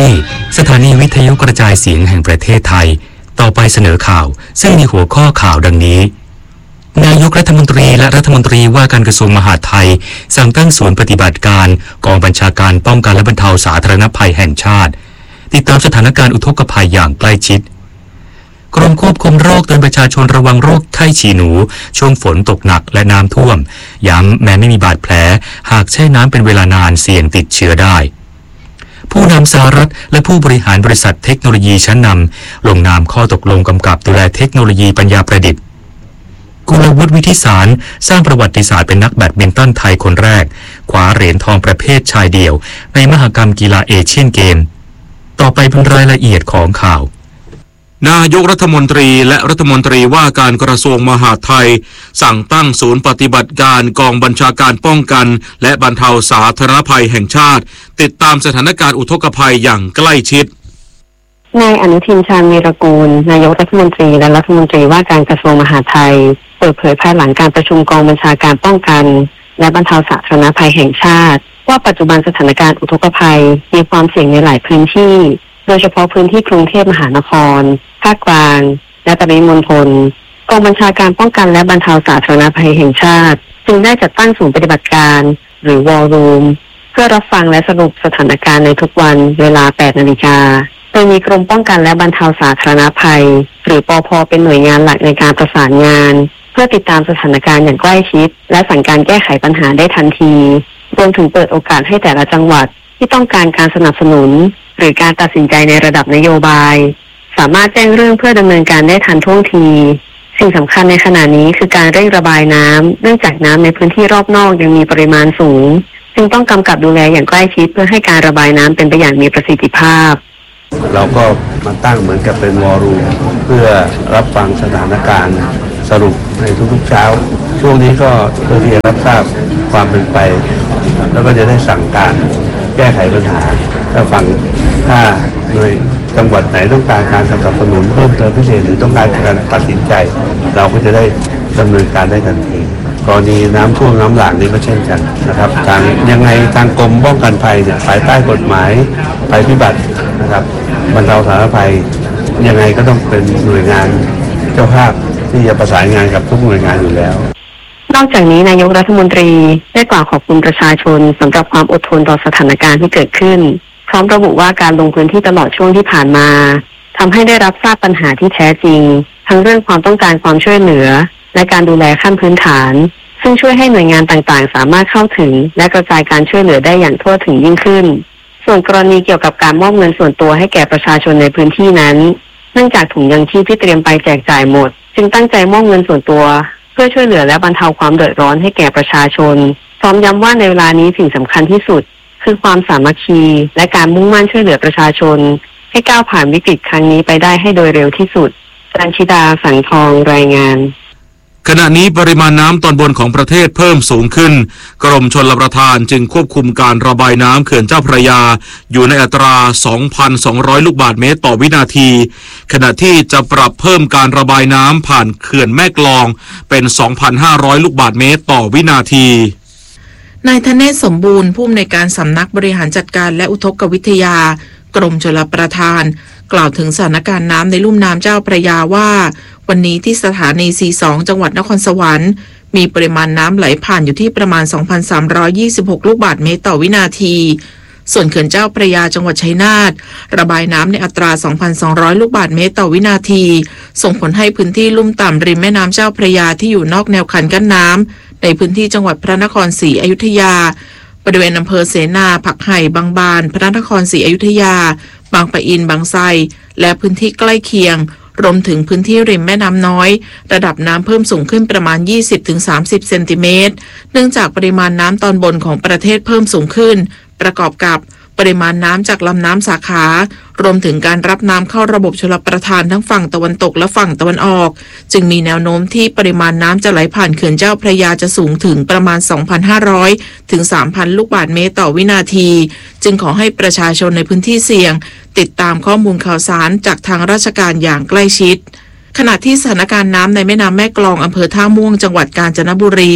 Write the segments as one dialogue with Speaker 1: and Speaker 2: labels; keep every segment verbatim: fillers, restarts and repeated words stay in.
Speaker 1: นี่สถานีวิทยุกระจายเสียงแห่งประเทศไทยต่อไปเสนอข่าวซึ่งมีหัวข้อข่าวดังนี้นายกรัฐมนตรีและรัฐมนตรีว่าการกระทรวงมหาดไทยสั่งตั้งศูนย์ปฏิบัติการกองบัญชาการป้องกันและบรรเทาสาธารณภัยแห่งชาติติดตามสถานการณ์อุทกภัยอย่างใกล้ชิดกรมควบคุมโรคเตือนประชาชนระวังโรคไข้ฉี่หนูช่วงฝนตกหนักและน้ำท่วมย้ำแม้ไม่มีบาดแผลหากแช่น้ำเป็นเวลานานเสี่ยงติดเชื้อได้ผู้นำสหรัฐและผู้บริหารบริษัทเทคโนโลยีชั้นนำลงนามข้อตกลงกำกับดูแลเทคโนโลยีปัญญาประดิษฐ์กุลวุฒิวิทิสารสร้างประวัติศาสตร์เป็นนักแบดมินตันไทยคนแรกคว้าเหรียญทองประเภทชายเดี่ยวในมหกรรมกีฬาเอเชียนเกมต่อไปเป็นรายละเอียดของข่าวนายกรัฐมนตรีและรัฐมนตรีว่าการกระทรวงมหาดไทยสั่งตั้งศูนย์ปฏิบัติการกองบัญชาการป้องกันและบรรเทาสาธารณภัยแห่งชาติติดตามสถานการณ์อุทกภัยอย่างใกล้ชิด
Speaker 2: นายอนุทินชาญวีรกูลนายกรัฐมนตรีและรัฐมนตรีว่าการกระทรวงมหาดไทยเปิดเผยภายหลังการประชุมกองบัญชาการป้องกันและบรรเทาสาธารณภัยแห่งชาติว่าปัจจุบันสถานการณ์อุทกภัยมีความเสี่ยงในหลายพื้นที่โดยเฉพาะพื้นที่กรุงเทพมหานครภาคกลางและปริมณฑลกองบัญชาการป้องกันและบรรเทาสาธารณภัยแห่งชาติจึงได้จัดตั้งศูนย์ปฏิบัติการหรือ War Room เพื่อรับฟังและสรุปสถานการณ์ในทุกวันเวลา แปดนาฬิกาโดยมีกรมป้องกันและบรรเทาสาธารณภัยหรือปภ.เป็นหน่วยงานหลักในการประสานงานเพื่อติดตามสถานการณ์อย่างใกล้ชิดและสั่งการแก้ไขปัญหาได้ทันทีรวมถึงเปิดโอกาสให้แต่ละจังหวัดที่ต้องการการสนับสนุนหรือการตัดสินใจในระดับนโยบายสามารถแจ้งเรื่องเพื่อดำเนินการได้ทันท่วงทีสิ่งสำคัญในขณะนี้คือการเร่งระบายน้ำเนื่องจากน้ำในพื้นที่รอบนอกยังมีปริมาณสูงจึงต้องกำกับดูแลอย่างใกล้ชิดเพื่อให้การระบายน้ำเป็นไปอย่างมีประสิทธิภาพ
Speaker 3: เราก็มาตั้งเหมือนกับเป็นวอรูมเพื่อรับฟังสถานการณ์สรุปในทุกๆเช้าช่วงนี้ก็เพื่อที่จะรับทราบความเป็นไปแล้วก็จะได้สั่งการแก้ไขปัญหาถ้าฟังถ้าโดยจังหวัดไหนต้องการการสนับสนุนเพิ่มเติมพิเศษหรือต้องการการตัดสินใจเราก็จะได้ดำเนินการได้ทันทีกรณีน้ำท่วมน้ำหลากนี้ก็เช่นกันนะครับทางยังไงทางกรมป้องกันภัยเนี่ยภายใต้กฎหมายภัยพิบัตินะครับบรรเทาสาธารณภัยยังไงก็ต้องเป็นหน่วยงานเจ้าภาพที่จะประสานงานกับทุกหน่วยงานอยู่แล้ว
Speaker 2: นอกจากนี้นายกรัฐมนตรีได้กล่าวขอบคุณประชาชนสำหรับความอดทนต่อสถานการณ์ที่เกิดขึ้นพร้อมระบุว่าการลงพื้นที่ตลอดช่วงที่ผ่านมาทำให้ได้รับทราบปัญหาที่แท้จริงทั้งเรื่องความต้องการความช่วยเหลือและการดูแลขั้นพื้นฐานซึ่งช่วยให้หน่วยงานต่างๆสามารถเข้าถึงและกระจายการช่วยเหลือได้อย่างทั่วถึงยิ่งขึ้นส่วนกรณีเกี่ยวกับการมอบเงินส่วนตัวให้แก่ประชาชนในพื้นที่นั้นเนื่องจากถุงยังชีพที่เตรียมไปแจกจ่ายหมดจึงตั้งใจมอบเงินส่วนตัวเพื่อช่วยเหลือและบรรเทาความเดือดร้อนให้แก่ประชาชนพร้อมย้ำว่าในเวลานี้สิ่งสำคัญที่สุดคือความสามัคคีและการมุ่งมั่นช่วยเหลือประชาชนให้ก้าวผ่านวิกฤตครั้งนี้ไปได้ให้โดยเร็วที่สุดรัญชิดาสังทองรายงาน
Speaker 1: ขณะนี้ปริมาณน้ำตอนบนของประเทศเพิ่มสูงขึ้นกรมชลประทานจึงควบคุมการระบายน้ำเขื่อนเจ้าพระยาอยู่ในอัตรา สองพันสองร้อย ลูกบาศก์เมตรต่อวินาทีขณะที่จะปรับเพิ่มการระบายน้ำผ่านเขื่อนแม่กลองเป็น สองพันห้าร้อย ลูกบาศก์เมตรต่อวินาที
Speaker 4: นายธเนศสมบูรณ์ผู้อำนวยการสำนักบริหารจัดการและอุทกวิทยากรมชลประทานกล่าวถึงสถานการณ์น้ำในลุ่มน้ำเจ้าพระยาว่าวันนี้ที่สถานี สี่สิบสอง จังหวัดนครสวรรค์มีปริมาณน้ำไหลผ่านอยู่ที่ประมาณ สองพันสามร้อยยี่สิบหก ลูกบาศก์เมตรต่อวินาทีส่วนเขื่อนเจ้าพระยาจังหวัดชัยนาทระบายน้ำในอัตรา สองพันสองร้อย ลูกบาศก์เมตรต่อวินาทีส่งผลให้พื้นที่ลุ่มต่ำริมแม่น้ำเจ้าพระยาที่อยู่นอกแนวคันกั้นน้ำในพื้นที่จังหวัดพระนครศรีอยุธยาบริเวณอำเภอเสนาผักไห่บางบานพระนครศรีอยุธยาบางปะอินบางไทรและพื้นที่ใกล้เคียงรวมถึงพื้นที่ริมแม่น้ำน้อยระดับน้ำเพิ่มสูงขึ้นประมาณ ยี่สิบถึงสามสิบ เซนติเมตรเนื่องจากปริมาณน้ำตอนบนของประเทศเพิ่มสูงขึ้นประกอบกับปริมาณน้ำจากลำน้ำสาขารวมถึงการรับน้ำเข้าระบบชลประทานทั้งฝั่งตะวันตกและฝั่งตะวันออกจึงมีแนวโน้มที่ปริมาณน้ำจะไหลผ่านเขื่อนเจ้าพระยาจะสูงถึงประมาณ สองพันห้าร้อย ถึง สามพัน ลูกบาศก์เมตรต่อวินาทีจึงขอให้ประชาชนในพื้นที่เสี่ยงติดตามข้อมูลข่าวสารจากทางราชการอย่างใกล้ชิดขณะที่สถานการณ์น้ำในแม่น้ำแม่กลองอำเภอท่าม่วงจังหวัดกาญจนบุรี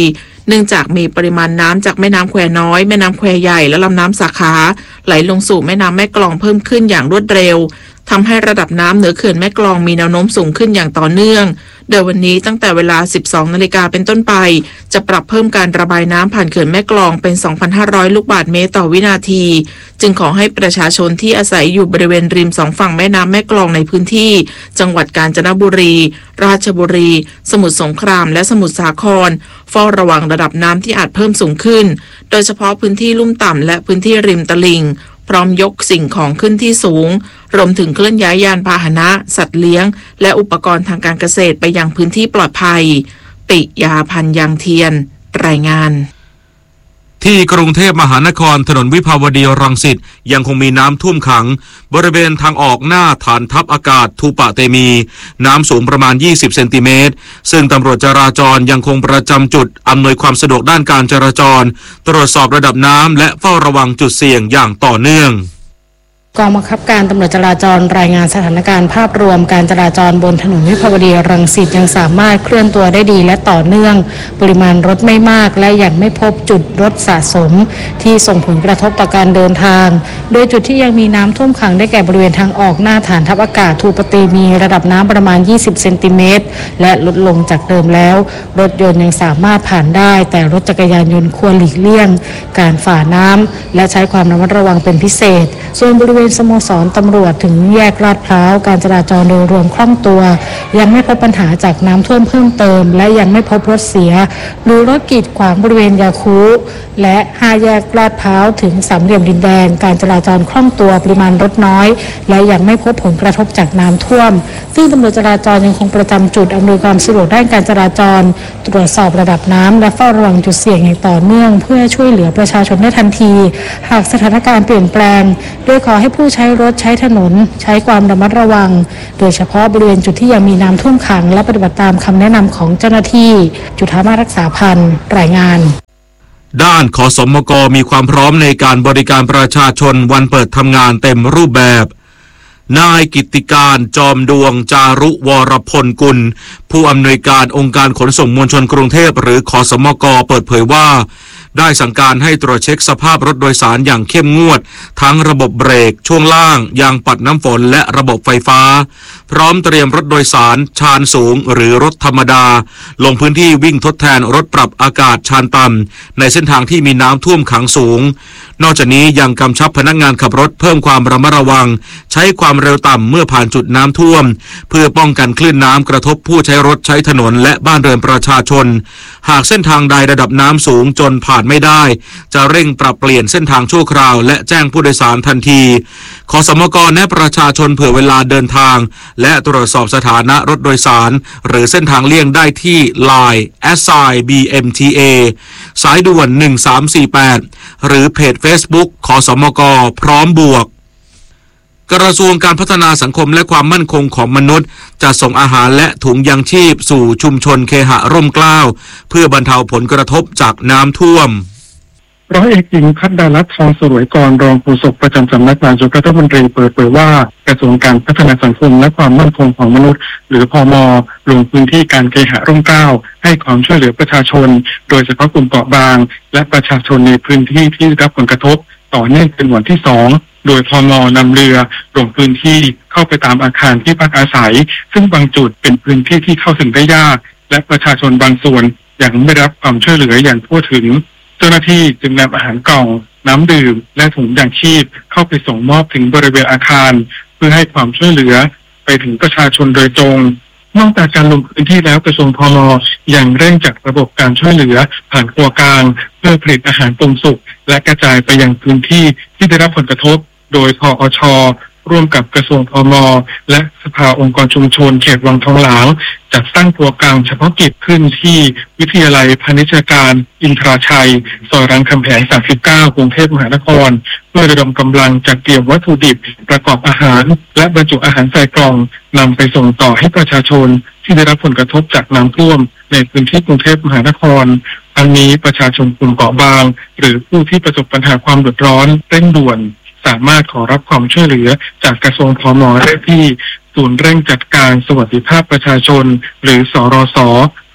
Speaker 4: เนื่องจากมีปริมาณน้ำจากแม่น้ำแควน้อยแม่น้ำแควใหญ่และลำน้ำสาขาไหลลงสู่แม่น้ำแม่กลองเพิ่มขึ้นอย่างรวดเร็วทำให้ระดับน้ำเหนือเขื่อนแม่กลองมีแนวโน้มสูงขึ้นอย่างต่อเนื่องโดยวันนี้ตั้งแต่เวลา สิบสองนาฬิกาเป็นต้นไปจะปรับเพิ่มการระบายน้ำผ่านเขื่อนแม่กลองเป็น สองพันห้าร้อย ลูกบาศก์เมตรต่อวินาทีจึงขอให้ประชาชนที่อาศัยอยู่บริเวณริมสองฝั่งแม่น้ำแม่กลองในพื้นที่จังหวัดกาญจนบุรีราชบุรีสมุทรสงครามและสมุทรสาครเฝ้าระวังระดับน้ำที่อาจเพิ่มสูงขึ้นโดยเฉพาะพื้นที่ลุ่มต่ำและพื้นที่ริมตลิ่งพร้อมยกสิ่งของขึ้นที่สูงรวมถึงเคลื่อนย้ายยานพาหนะสัตว์เลี้ยงและอุปกรณ์ทางการเกษตรไปยังพื้นที่ปลอดภัยปิยาพันธ์ยังเทียนรายงาน
Speaker 5: ที่กรุงเทพมหานครถนนวิภาวดีรังสิตยังคงมีน้ำท่วมขังบริเวณทางออกหน้าฐานทัพอากาศทูปะเตมีน้ำสูงประมาณยี่สิบเซนติเมตรซึ่งตำรวจจราจรยังคงประจำจุดอำนวยความสะดวกด้านการจราจรตรวจสอบระดับน้ำและเฝ้าระวังจุดเสี่ยงอย่างต่อเนื่อง
Speaker 6: กองบังคับการตำรวจจราจรรายงานสถานการณ์ภาพรวมการจราจรบนถนนวิภาวดีรังสิตยังสามารถเคลื่อนตัวได้ดีและต่อเนื่องปริมาณรถไม่มากและยังไม่พบจุดรถสะสมที่ส่งผลกระทบต่อการเดินทางโดยจุดที่ยังมีน้ำท่วมขังได้แก่บริเวณทางออกหน้าฐานทัพอากาศทูปะเตมีระดับน้ำประมาณยี่สิบเซนติเมตรและลดลงจากเดิมแล้วรถยนต์ยังสามารถผ่านได้แต่รถจักรยานยนต์ควรหลีกเลี่ยงการฝ่าน้ำและใช้ความระมัดระวังเป็นพิเศษส่วนบริเวณสโมสรตำรวจถึงแยกลาดพร้าวการจราจรโดยรวมคล่องตัวยังไม่พบปัญหาจากน้ำท่วมเพิ่มเติมและยังไม่พบรถเสียหรือรถกีดขวางบริเวณยาคูและห้าแยกลาดพร้าวถึงสามเหลี่ยมดินแดงการจราจรคล่องตัวปริมาณรถน้อยและยังไม่พบผลกระทบจากน้ำท่วมซึ่งตำรวจจราจรยังคงประจำจุดอำนวยความสะดวกด้านการจราจรตรวจสอบระดับน้ำและเฝ้าระวังจุดเสี่ยงอย่างต่อเนื่องเพื่อช่วยเหลือประชาชนได้ทันทีหากสถานการณ์เปลี่ยนแปลงโดยขอให้ผู้ใช้รถใช้ถนนใช้ความระมัดระวังโดยเฉพาะบริเวณจุดที่ยังมีน้ำท่วมขังและปฏิบัติตามคำแนะนำของเจ้าหน้าที่จุฑามารักษาพันธ์รายงาน
Speaker 5: ด้านขสมกมีความพร้อมในการบริการประชาชนวันเปิดทำงานเต็มรูปแบบนายกิตติการจอมดวงจารุวรพลกุลผู้อำนวยการองค์การขนส่งมวลชนกรุงเทพหรือขสมกเปิดเผยว่าได้สั่งการให้ตรวจเช็คสภาพรถโดยสารอย่างเข้มงวดทั้งระบบเบรกช่วงล่างยางปัดน้ำฝนและระบบไฟฟ้าพร้อมเตรียมรถโดยสารชานสูงหรือรถธรรมดาลงพื้นที่วิ่งทดแทนรถปรับอากาศชานต่ำในเส้นทางที่มีน้ำท่วมขังสูงนอกจากนี้ยังกำชับพนักงานขับรถเพิ่มความระมัดระวังใช้ความเร็วต่ำเมื่อผ่านจุดน้ำท่วมเพื่อป้องกันคลื่นน้ำกระทบผู้ใช้รถใช้ถนนและบ้านเรือนประชาชนหากเส้นทางใดระดับน้ำสูงจนผ่านไม่ได้จะเร่งปรับเปลี่ยนเส้นทางชั่วคราวและแจ้งผู้โดยสารทันทีขสมกแนะประชาชนเผื่อเวลาเดินทางและตรวจสอบสถานะรถโดยสารหรือเส้นทางเลี่ยงได้ที่ ไลน์ แอท ไซน์ บี เอ็ม ที เอ สายด่วนหนึ่งสามสี่แปดหรือเพจ Facebook ขสมกพร้อมบวกกระทรวงการพัฒนาสังคมและความมั่นคงของมนุษย์จะส่งอาหารและถุงยังชีพสู่ชุมชนเคหะร่มเกล้าเพื่อบรรเทาผลกระทบจากน้ำท่วม
Speaker 7: ร้อยเอกหญิงพัฒดารัตน์ทองสรวยกรรองโฆษกประจำสำนักนายกรัฐมนตรีเปิดเผยว่ากระทรวงการพัฒนาสังคมและความมั่นคงของมนุษย์หรือพม.ลงพื้นที่การเคหะร่มเกล้าให้ความช่วยเหลือประชาชนโดยเฉพาะกลุ่มเปราะบางและประชาชนในพื้นที่ที่ได้รับผลกระทบต่อเนื่องเป็นวันที่สองโดยพม.นำเรือลงพื้นที่เข้าไปตามอาคารที่พักอาศัยซึ่งบางจุดเป็นพื้นที่ที่เข้าถึงได้ยากและประชาชนบางส่วนยังไม่ได้รับความช่วยเหลืออย่างทั่วถึงเจ้าหน้าที่จึงนำอาหารกล่องน้ำดื่มและถุงยางชีพเข้าไปส่งมอบถึงบริเวณอาคารเพื่อให้ความช่วยเหลือไปถึงประชาชนโดยตรงนอกจากการลงพื้นที่แล้วกระทรวงพม.ยังเร่งจัดระบบการช่วยเหลือผ่านครัวกลางเพื่อผลิตอาหารปรุงสุกและกระจายไปยังพื้นที่ที่ได้รับผลกระทบโดยพอช.ร่วมกับกระทรวงพม.และสภาองค์กรชุมชนเขตวังทองหลางจัดตั้งครัวกลางเฉพาะกิจขึ้นที่วิทยาลัยพาณิชยการอินทราชัยซอยรามคำแหงสามสิบเก้ากรุงเทพมหานครเพื่อระดมกำลังจัดเตรียมวัตถุดิบประกอบอาหารและบรรจุอาหารใส่กล่องนำไปส่งต่อให้ประชาชนที่ได้รับผลกระทบจากน้ำท่วมในพื้นที่กรุงเทพมหานครทั้งนี้ประชาชนกลุ่มเปราะบางหรือผู้ที่ประสบปัญหาความเดือดร้อนเร่งด่วนสามารถขอรับความช่วยเหลือจากกระทรวงพม.ได้ที่ศูนย์เร่งจัดการสวัสดิภาพประชาชนหรือสรส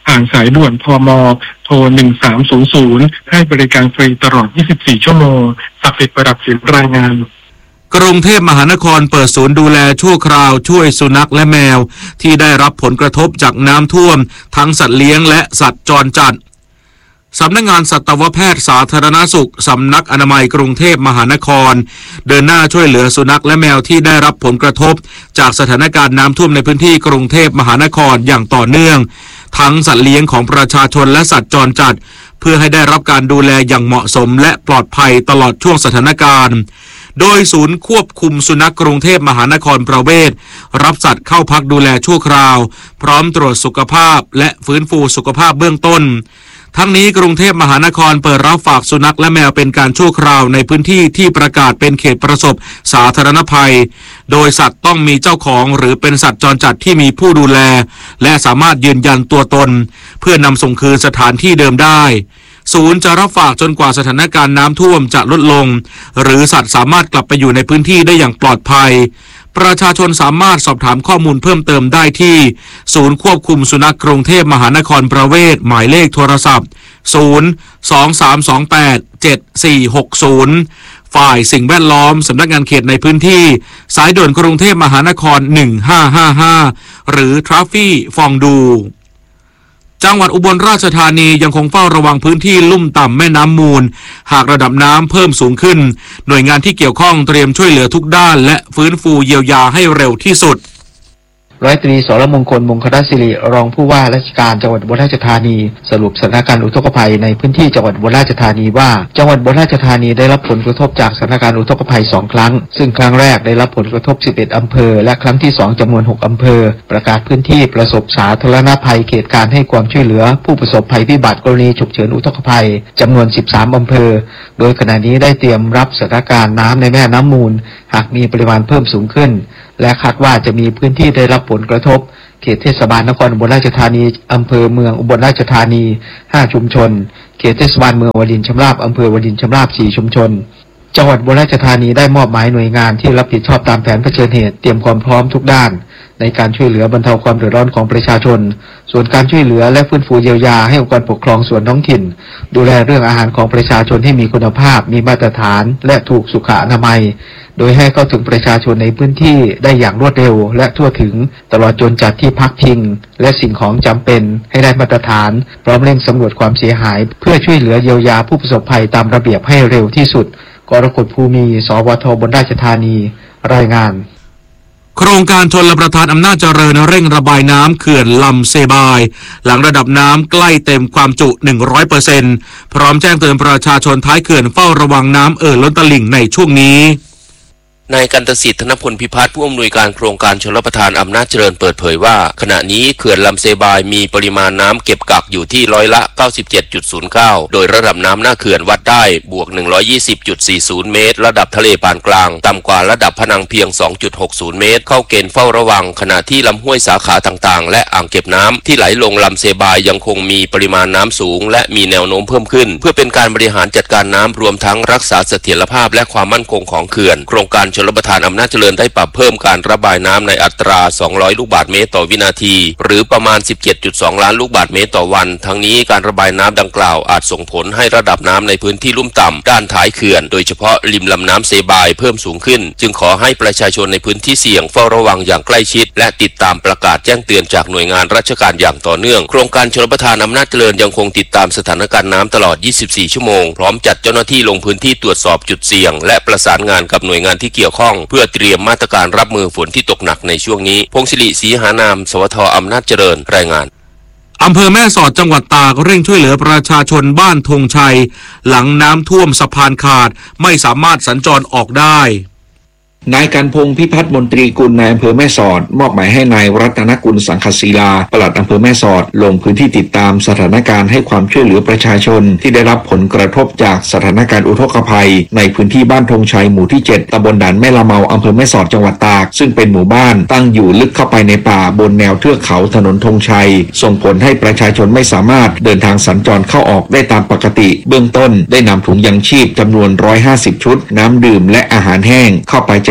Speaker 7: ผ่านสายด่วนพม.โทรหนึ่งสามศูนย์ศูนย์ให้บริการฟรีตลอดยี่สิบสี่ชั่วโมงศักดิ์สิทธิ์ประดับศิลป์รายงาน
Speaker 5: กรุงเทพมหานครเปิดศูนย์ดูแลชั่วคราวช่วยสุนัขและแมวที่ได้รับผลกระทบจากน้ำท่วมทั้งสัตว์เลี้ยงและสัตว์จรจัดสำนักงานสัตวแพทย์สาธารณสุขสำนักอนามัยกรุงเทพมหานครเดินหน้าช่วยเหลือสุนัขและแมวที่ได้รับผลกระทบจากสถานการณ์น้ำท่วมในพื้นที่กรุงเทพมหานครอย่างต่อเนื่องทั้งสัตว์เลี้ยงของประชาชนและสัตว์จรจัดเพื่อให้ได้รับการดูแลอย่างเหมาะสมและปลอดภัยตลอดช่วงสถานการณ์โดยศูนย์ควบคุมสุนัขกรุงเทพมหานครประเวศรับสัตว์เข้าพักดูแลชั่วคราวพร้อมตรวจสุขภาพและฟื้นฟูสุขภาพเบื้องต้นทั้งนี้กรุงเทพมหานครเปิดรับฝากสุนัขและแมวเป็นการชั่วคราวในพื้นที่ที่ประกาศเป็นเขตประสบสาธารณภัยโดยสัตว์ต้องมีเจ้าของหรือเป็นสัตว์จรจัดที่มีผู้ดูแลและสามารถยืนยันตัวตนเพื่อนำส่งคืนสถานที่เดิมได้ศูนย์จะรับฝากจนกว่าสถานการณ์น้ำท่วมจะลดลงหรือสัตว์สามารถกลับไปอยู่ในพื้นที่ได้อย่างปลอดภัยประชาชนสามารถสอบถามข้อมูลเพิ่มเติมได้ที่ศูนย์ควบคุมสุนัขกรุงเทพมหานครประเวศหมายเลขโทรศัพท์ศูนย์ สอง สาม สอง แปด เจ็ด สี่ หก ศูนย์ฝ่ายสิ่งแวดล้อมสำนักงานเขตในพื้นที่สายด่วนกรุงเทพมหานครหนึ่งห้าห้าห้าหรือทราฟฟี่ฟองดูจังหวัดอุบลราชธานียังคงเฝ้าระวังพื้นที่ลุ่มต่ำแม่น้ำมูลหากระดับน้ำเพิ่มสูงขึ้นหน่วยงานที่เกี่ยวข้องเตรียมช่วยเหลือทุกด้านและฟื้นฟูเยียวยาให้เร็วที่สุด
Speaker 8: ร้อยตรีสรมงคลมงคลศิริรองผู้ว่าราชการจังหวัดอุบลราชธานีสรุปสถานการณ์อุทกภัยในพื้นที่จังหวัดอุบลราชธานีว่าจังหวัดอุบลราชธานีได้รับผลกระทบจากสถานการณ์อุทกภัยสองครั้งซึ่งครั้งแรกได้รับผลกระทบสิบเอ็ดอำเภอและครั้งที่สองจำนวนหกอำเภอประกาศพื้นที่ประสบสาธารณภัยเขตการให้ความช่วยเหลือผู้ประสบภัยพิบัติกรณีฉุกเฉินอุทกภัยจำนวนสิบสามอำเภอโดยขณะนี้ได้เตรียมรับสถานการณ์น้ำในแม่น้ำมูลหากมีปริมาณเพิ่มสูงขึ้นและคาดว่าจะมีพื้นที่ได้รับผลกระทบเขตเทศบาลนครอุบลราชธานีอำเภอเมืองอุบลราชธานีห้าชุมชนเขตเทศบาลเมืองวลินชำราบอำเภอวลินชำราบสี่ชุมชนจังหวัดอุบลราชธานีได้มอบหมายหน่วยงานที่รับผิดชอบตามแผนเผชิญเหตุเตรียมความพร้อมทุกด้านในการช่วยเหลือบรรเทาความเดือดร้อนของประชาชนส่วนการช่วยเหลือและฟื้นฟูเยียวยาให้องค์กรปกครองส่วนท้องถิ่นดูแลเรื่องอาหารของประชาชนให้มีคุณภาพมีมาตรฐานและถูกสุขอนามัยโดยให้เข้าถึงประชาชนในพื้นที่ได้อย่างรวดเร็วและทั่วถึงตลอดจนจัดที่พักพิงและสิ่งของจำเป็นให้ได้มาตรฐานพร้อมเร่งสำรวจความเสียหายเพื่อช่วยเหลือเยียวยาผู้ประสบภัยตามระเบียบให้เร็วที่สุดกรกฎภูมิ สวท บนราชธานีรายงาน
Speaker 5: โครงการชลประทานอำนาจเจริญเร่งระบายน้ำเขื่อนลำเซบายหลังระดับน้ำใกล้เต็มความจุ หนึ่งร้อยเปอร์เซ็นต์ พร้อมแจ้งเตือนประชาชนท้ายเขื่อนเฝ้าระวังน้ำเอ่อล้นตลิ่งในช่วงนี้นายกันตสิทธิ์ธนพลพิพัฒน์ผู้อำนวยการโครงการชลประทานอำนาจเจริญเปิดเผยว่าขณะนี้เขื่อนลำเซบายมีปริมาณน้ำเก็บกักอยู่ที่ร้อยละ เก้าสิบเจ็ดจุดศูนย์เก้า โดยระดับน้ำหน้าเขื่อนวัดได้บวก หนึ่งร้อยยี่สิบจุดสี่ศูนย์ เมตรระดับทะเลปานกลางต่ำกว่าระดับผนังเพียง สองจุดหกศูนย์ เมตรเข้าเกณฑ์เฝ้าระวังขณะที่ลำห้วยสาขาต่างๆและอ่างเก็บน้ำที่ไหลลงลำเซบายยังคงมีปริมาณน้ำสูงและมีแนวโน้มเพิ่มขึ้นเพื่อเป็นการบริหารจัดการน้ำรวมทั้งรักษาเสถียรภาพและความมั่นคงของเขื่อนโครงการชลประทานอำนาจเจริญได้ปรับเพิ่มการระบายน้ำในอัตราสองร้อยลูกบาศก์เมตรต่อวินาทีหรือประมาณ สิบเจ็ดจุดสอง ล้านลูกบาศก์เมตรต่อวันทั้งนี้การระบายน้ำดังกล่าวอาจส่งผลให้ระดับน้ำในพื้นที่ลุ่มต่ำด้านท้ายเขื่อนโดยเฉพาะริมลำน้ำเซบายเพิ่มสูงขึ้นจึงขอให้ประชาชนในพื้นที่เสี่ยงเฝ้าระวังอย่างใกล้ชิดและติดตามประกาศแจ้งเตือนจากหน่วยงานราชการอย่างต่อเนื่องโครงการชลประทานอำนาจเจริญยังคงติดตามสถานการณ์น้ำตลอดยี่สิบสี่ชั่วโมงพร้อมจัดเจ้าหน้าที่ลงพื้นที่ตรวจสอบจุดเสี่ยงและประสานงานกับหน่วยงานที่เกี่ยวข้องเพื่อเตรียมมาตรการรับมือฝนที่ตกหนักในช่วงนี้พงศิริศรีหานามสวทอำนาจเจริญรายงานอำเภอแม่สอดจังหวัดตากเร่งช่วยเหลือประชาชนบ้านธงชัยหลังน้ำท่วมสะพานขาดไม่สามารถสัญจรออกได้นายกันพงษ์พิพัฒน์มนตรีกุลนายอำเภอแม่สอดมอบหมายให้นายรัตนกุลสังคศิลาปลัดอำเภอแม่สอดลงพื้นที่ติดตามสถานการณ์ให้ความช่วยเหลือประชาชนที่ได้รับผลกระทบจากสถานการณ์อุทกภัยในพื้นที่บ้านธงชัยหมู่ที่เจ็ดตำบลด่านแม่ละเมาอำเภอแม่สอดจังหวัดตากซึ่งเป็นหมู่บ้านตั้งอยู่ลึกเข้าไปในป่าบนแนวเทือกเขาถนนธงชัยส่งผลให้ประชาชนไม่สามารถเดินทางสัญจรเข้าออกได้ตามปกติเบื้องต้นได้นำถุงยังชีพจำนวนหนึ่งร้อยห้าสิบชุดน้ำดื่มและอาหารแห้งเข้าไปแจ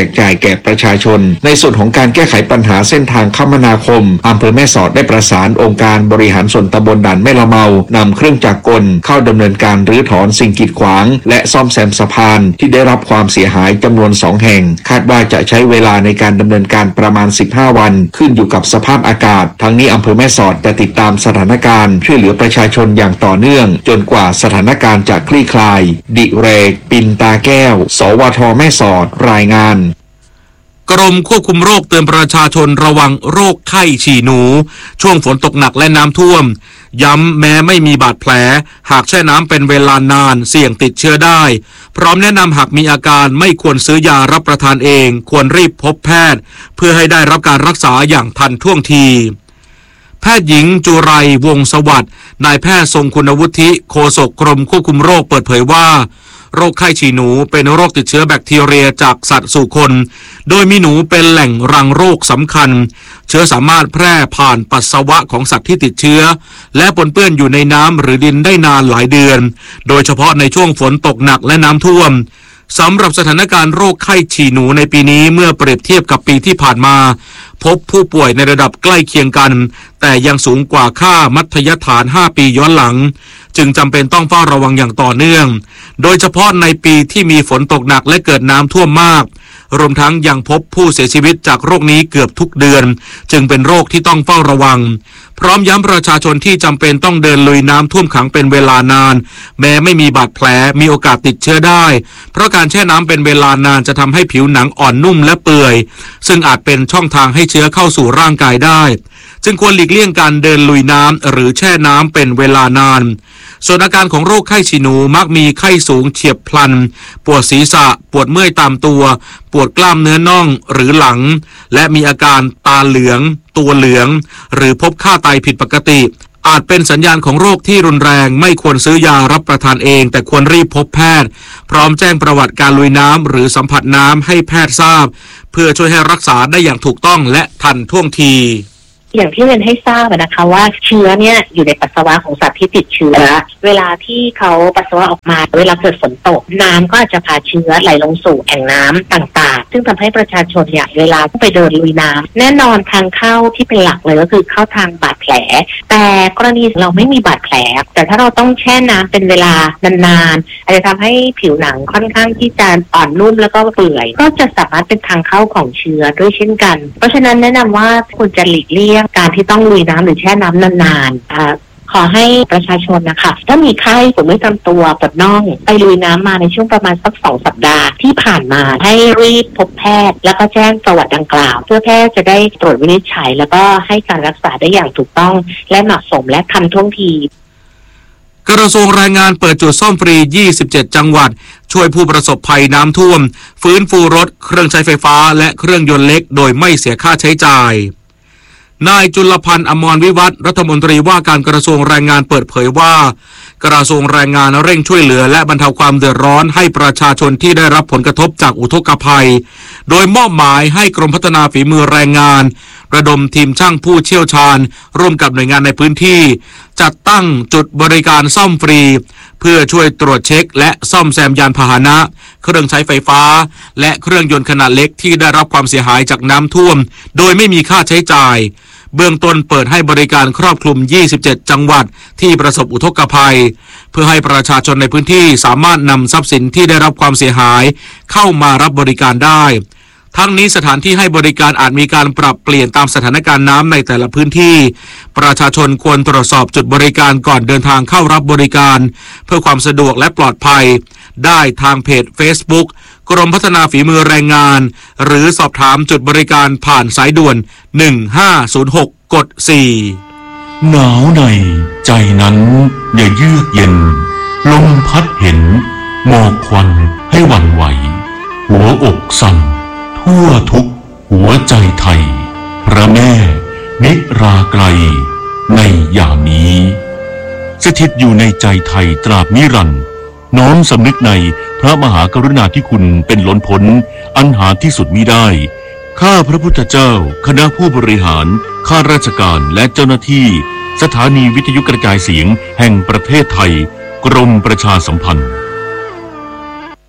Speaker 9: กจ่ายแก่ประชาชนในส่วนของการแก้ไขปัญหาเส้นทางคมนาคมอำเภอแม่สอดได้ประสานองค์การบริหารส่วนตำบลด่านแม่ละเมานำเครื่องจักรกลเข้าดำเนินการรื้อถอนสิ่งกีดขวางและซ่อมแซมสะพานที่ได้รับความเสียหายจำนวนสองแห่งคาดว่าจะใช้เวลาในการดำเนินการประมาณสิบห้าวันขึ้นอยู่กับสภาพอากาศทั้งนี้อำเภอแม่สอดจะติดตามสถานการณ์ช่วยเหลือประชาชนอย่างต่อเนื่องจนกว่าสถานการณ์จะคลี่คลายดิเรกปินตาแก้วสวทแม่สอดรายงาน
Speaker 5: กรมควบคุมโรคเตือนประชาชนระวังโรคไข้ฉี่หนูช่วงฝนตกหนักและน้ำท่วมย้ำแม้ไม่มีบาดแผลหากแช่น้ำเป็นเวลานานเสี่ยงติดเชื้อได้พร้อมแนะนำหากมีอาการไม่ควรซื้อยารับประทานเองควรรีบพบแพทย์เพื่อให้ได้รับการรักษาอย่างทันท่วงทีแพทย์หญิงจุไรวงศ์สวัสดิ์นายแพทย์ทรงคุณวุฒิโฆษกกรมควบคุมโรคเปิดเผยว่าโรคไข้ฉี่หนูเป็นโรคติดเชื้อแบคทีเรียจากสัตว์สู่คนโดยมีหนูเป็นแหล่งรังโรคสำคัญเชื้อสามารถแพร่ผ่านปัสสาวะของสัตว์ที่ติดเชื้อและปนเปื้อนอยู่ในน้ำหรือดินได้นานหลายเดือนโดยเฉพาะในช่วงฝนตกหนักและน้ำท่วมสำหรับสถานการณ์โรคไข้ฉี่หนูในปีนี้เมื่อเปรียบเทียบกับปีที่ผ่านมาพบผู้ป่วยในระดับใกล้เคียงกันแต่ยังสูงกว่าค่ามัธยฐานห้าปีย้อนหลังจึงจำเป็นต้องเฝ้าระวังอย่างต่อเนื่องโดยเฉพาะในปีที่มีฝนตกหนักและเกิดน้ำท่วมมากรวมทั้งยังพบผู้เสียชีวิตจากโรคนี้เกือบทุกเดือนจึงเป็นโรคที่ต้องเฝ้าระวังพร้อมย้ำประชาชนที่จำเป็นต้องเดินลุยน้ำท่วมขังเป็นเวลานานแม้ไม่มีบาดแผลมีโอกาสติดเชื้อได้เพราะการแช่น้ำเป็นเวลานานจะทำให้ผิวหนังอ่อนนุ่มและเปื่อยซึ่งอาจเป็นช่องทางให้เชื้อเข้าสู่ร่างกายได้จึงควรหลีกเลี่ยงการเดินลุยน้ำหรือแช่น้ำเป็นเวลานานส่วนอาการของโรคไข้ฉี่หนูมักมีไข้สูงเฉียบพลันปวดศีรษะปวดเมื่อยตามตัวปวดกล้ามเนื้อน่องหรือหลังและมีอาการตาเหลืองตัวเหลืองหรือพบค่าไตผิดปกติอาจเป็นสัญญาณของโรคที่รุนแรงไม่ควรซื้อยารับประทานเองแต่ควรรีบพบแพทย์พร้อมแจ้งประวัติการลุยน้ำหรือสัมผัสน้ำให้แพทย์ทราบเพื่อช่วยให้รักษาได้อย่างถูกต้องและทันท่วงที
Speaker 10: อย่างที่เรียนให้ทราบนะคะว่าเชื้อเนี่ยอยู่ในปัสสาวะของสัตว์ที่ติดเชื้อเวลาที่เขาปัสสาวะออกมาเวลาเกิดฝนตกน้ำก็อาจจะพาเชื้อไหลลงสู่แอ่งน้ำต่างๆซึ่งทำให้ประชาชนเนี่ยเวลาไปเดินลุยน้ำแน่นอนทางเข้าที่เป็นหลักเลยก็คือเข้าทางบาดแผลแต่กรณีเราไม่มีบาดแผลแต่ถ้าเราต้องแช่น้ำเป็นเวลานานๆอาจจะทำให้ผิวหนังค่อนข้างที่จะอ่อนนุ่มแล้วก็เปื่อยก็จะสามารถเป็นทางเข้าของเชื้อด้วยเช่นกันเพราะฉะนั้นแนะนำว่าควรจะหลีกเลี่ยงการที่ต้องลุยน้ำหรือแช่น้ำนานๆขอให้ประชาชนนะคะถ้ามีไข้ปวดเมื่อยตามตัวปวดน่องไปลุยน้ำมาในช่วงประมาณสักสองสัปดาห์ที่ผ่านมาให้รีบพบแพทย์แล้วก็แจ้งประวัติดังกล่าวเพื่อแพทย์จะได้ตรวจวินิจฉัยแล้วก็ให้การรักษาได้อย่างถูกต้องและเหมาะสมและทันท่วงที
Speaker 5: กระทรวงแรงงานเปิดจุดซ่อมฟรียี่สิบเจ็ดจังหวัดช่วยผู้ประสบภัยน้ำท่วมฟื้นฟูรถเครื่องใช้ไฟฟ้าและเครื่องยนต์เล็กโดยไม่เสียค่าใช้จ่ายนายจุลพันธ์อมรวิวัฒน์รัฐมนตรีว่าการกระทรวงแรงงานเปิดเผยว่ากระทรวงแรงงานเร่งช่วยเหลือและบรรเทาความเดือดร้อนให้ประชาชนที่ได้รับผลกระทบจากอุทกภัยโดยมอบหมายให้กรมพัฒนาฝีมือแรงงานระดมทีมช่างผู้เชี่ยวชาญร่วมกับหน่วยงานในพื้นที่จัดตั้งจุดบริการซ่อมฟรีเพื่อช่วยตรวจเช็คและซ่อมแซมยานพาหนะเครื่องใช้ไฟฟ้าและเครื่องยนต์ขนาดเล็กที่ได้รับความเสียหายจากน้ำท่วมโดยไม่มีค่าใช้จ่ายเบื้องต้นเปิดให้บริการครอบคลุมยี่สิบเจ็ดจังหวัดที่ประสบอุทกภัยเพื่อให้ประชาชนในพื้นที่สามารถนำทรัพย์สินที่ได้รับความเสียหายเข้ามารับบริการได้ทั้งนี้สถานที่ให้บริการอาจมีการปรับเปลี่ยนตามสถานการณ์น้ำในแต่ละพื้นที่ประชาชนควรตรวจสอบจุดบริการก่อนเดินทางเข้ารับบริการเพื่อความสะดวกและปลอดภัยได้ทางเพจ Facebook กรมพัฒนาฝีมือแรงงานหรือสอบถามจุดบริการผ่านสายด่วนหนึ่งห้าศูนย์หกกดสี่
Speaker 11: หนาวในใจนั้นอย่าเยือกเย็นลมพัดเห็นหมอกควันให้หวั่นไหวหัวอกสั่นทั่วทุกหัวใจไทยพระแม่นิราไกลในยามนี้สถิตอยู่ในใจไทยตราบนิรันดร์น้อมสำนึกในพระมหากรุณาธิคุณเป็นล้นพ้นอันหาที่สุดมิได้ข้าพระพุทธเจ้าคณะผู้บริหารข้าราชการและเจ้าหน้าที่สถานีวิทยุกระจายเสียงแห่งประเทศไทยกรมประชาสัมพันธ์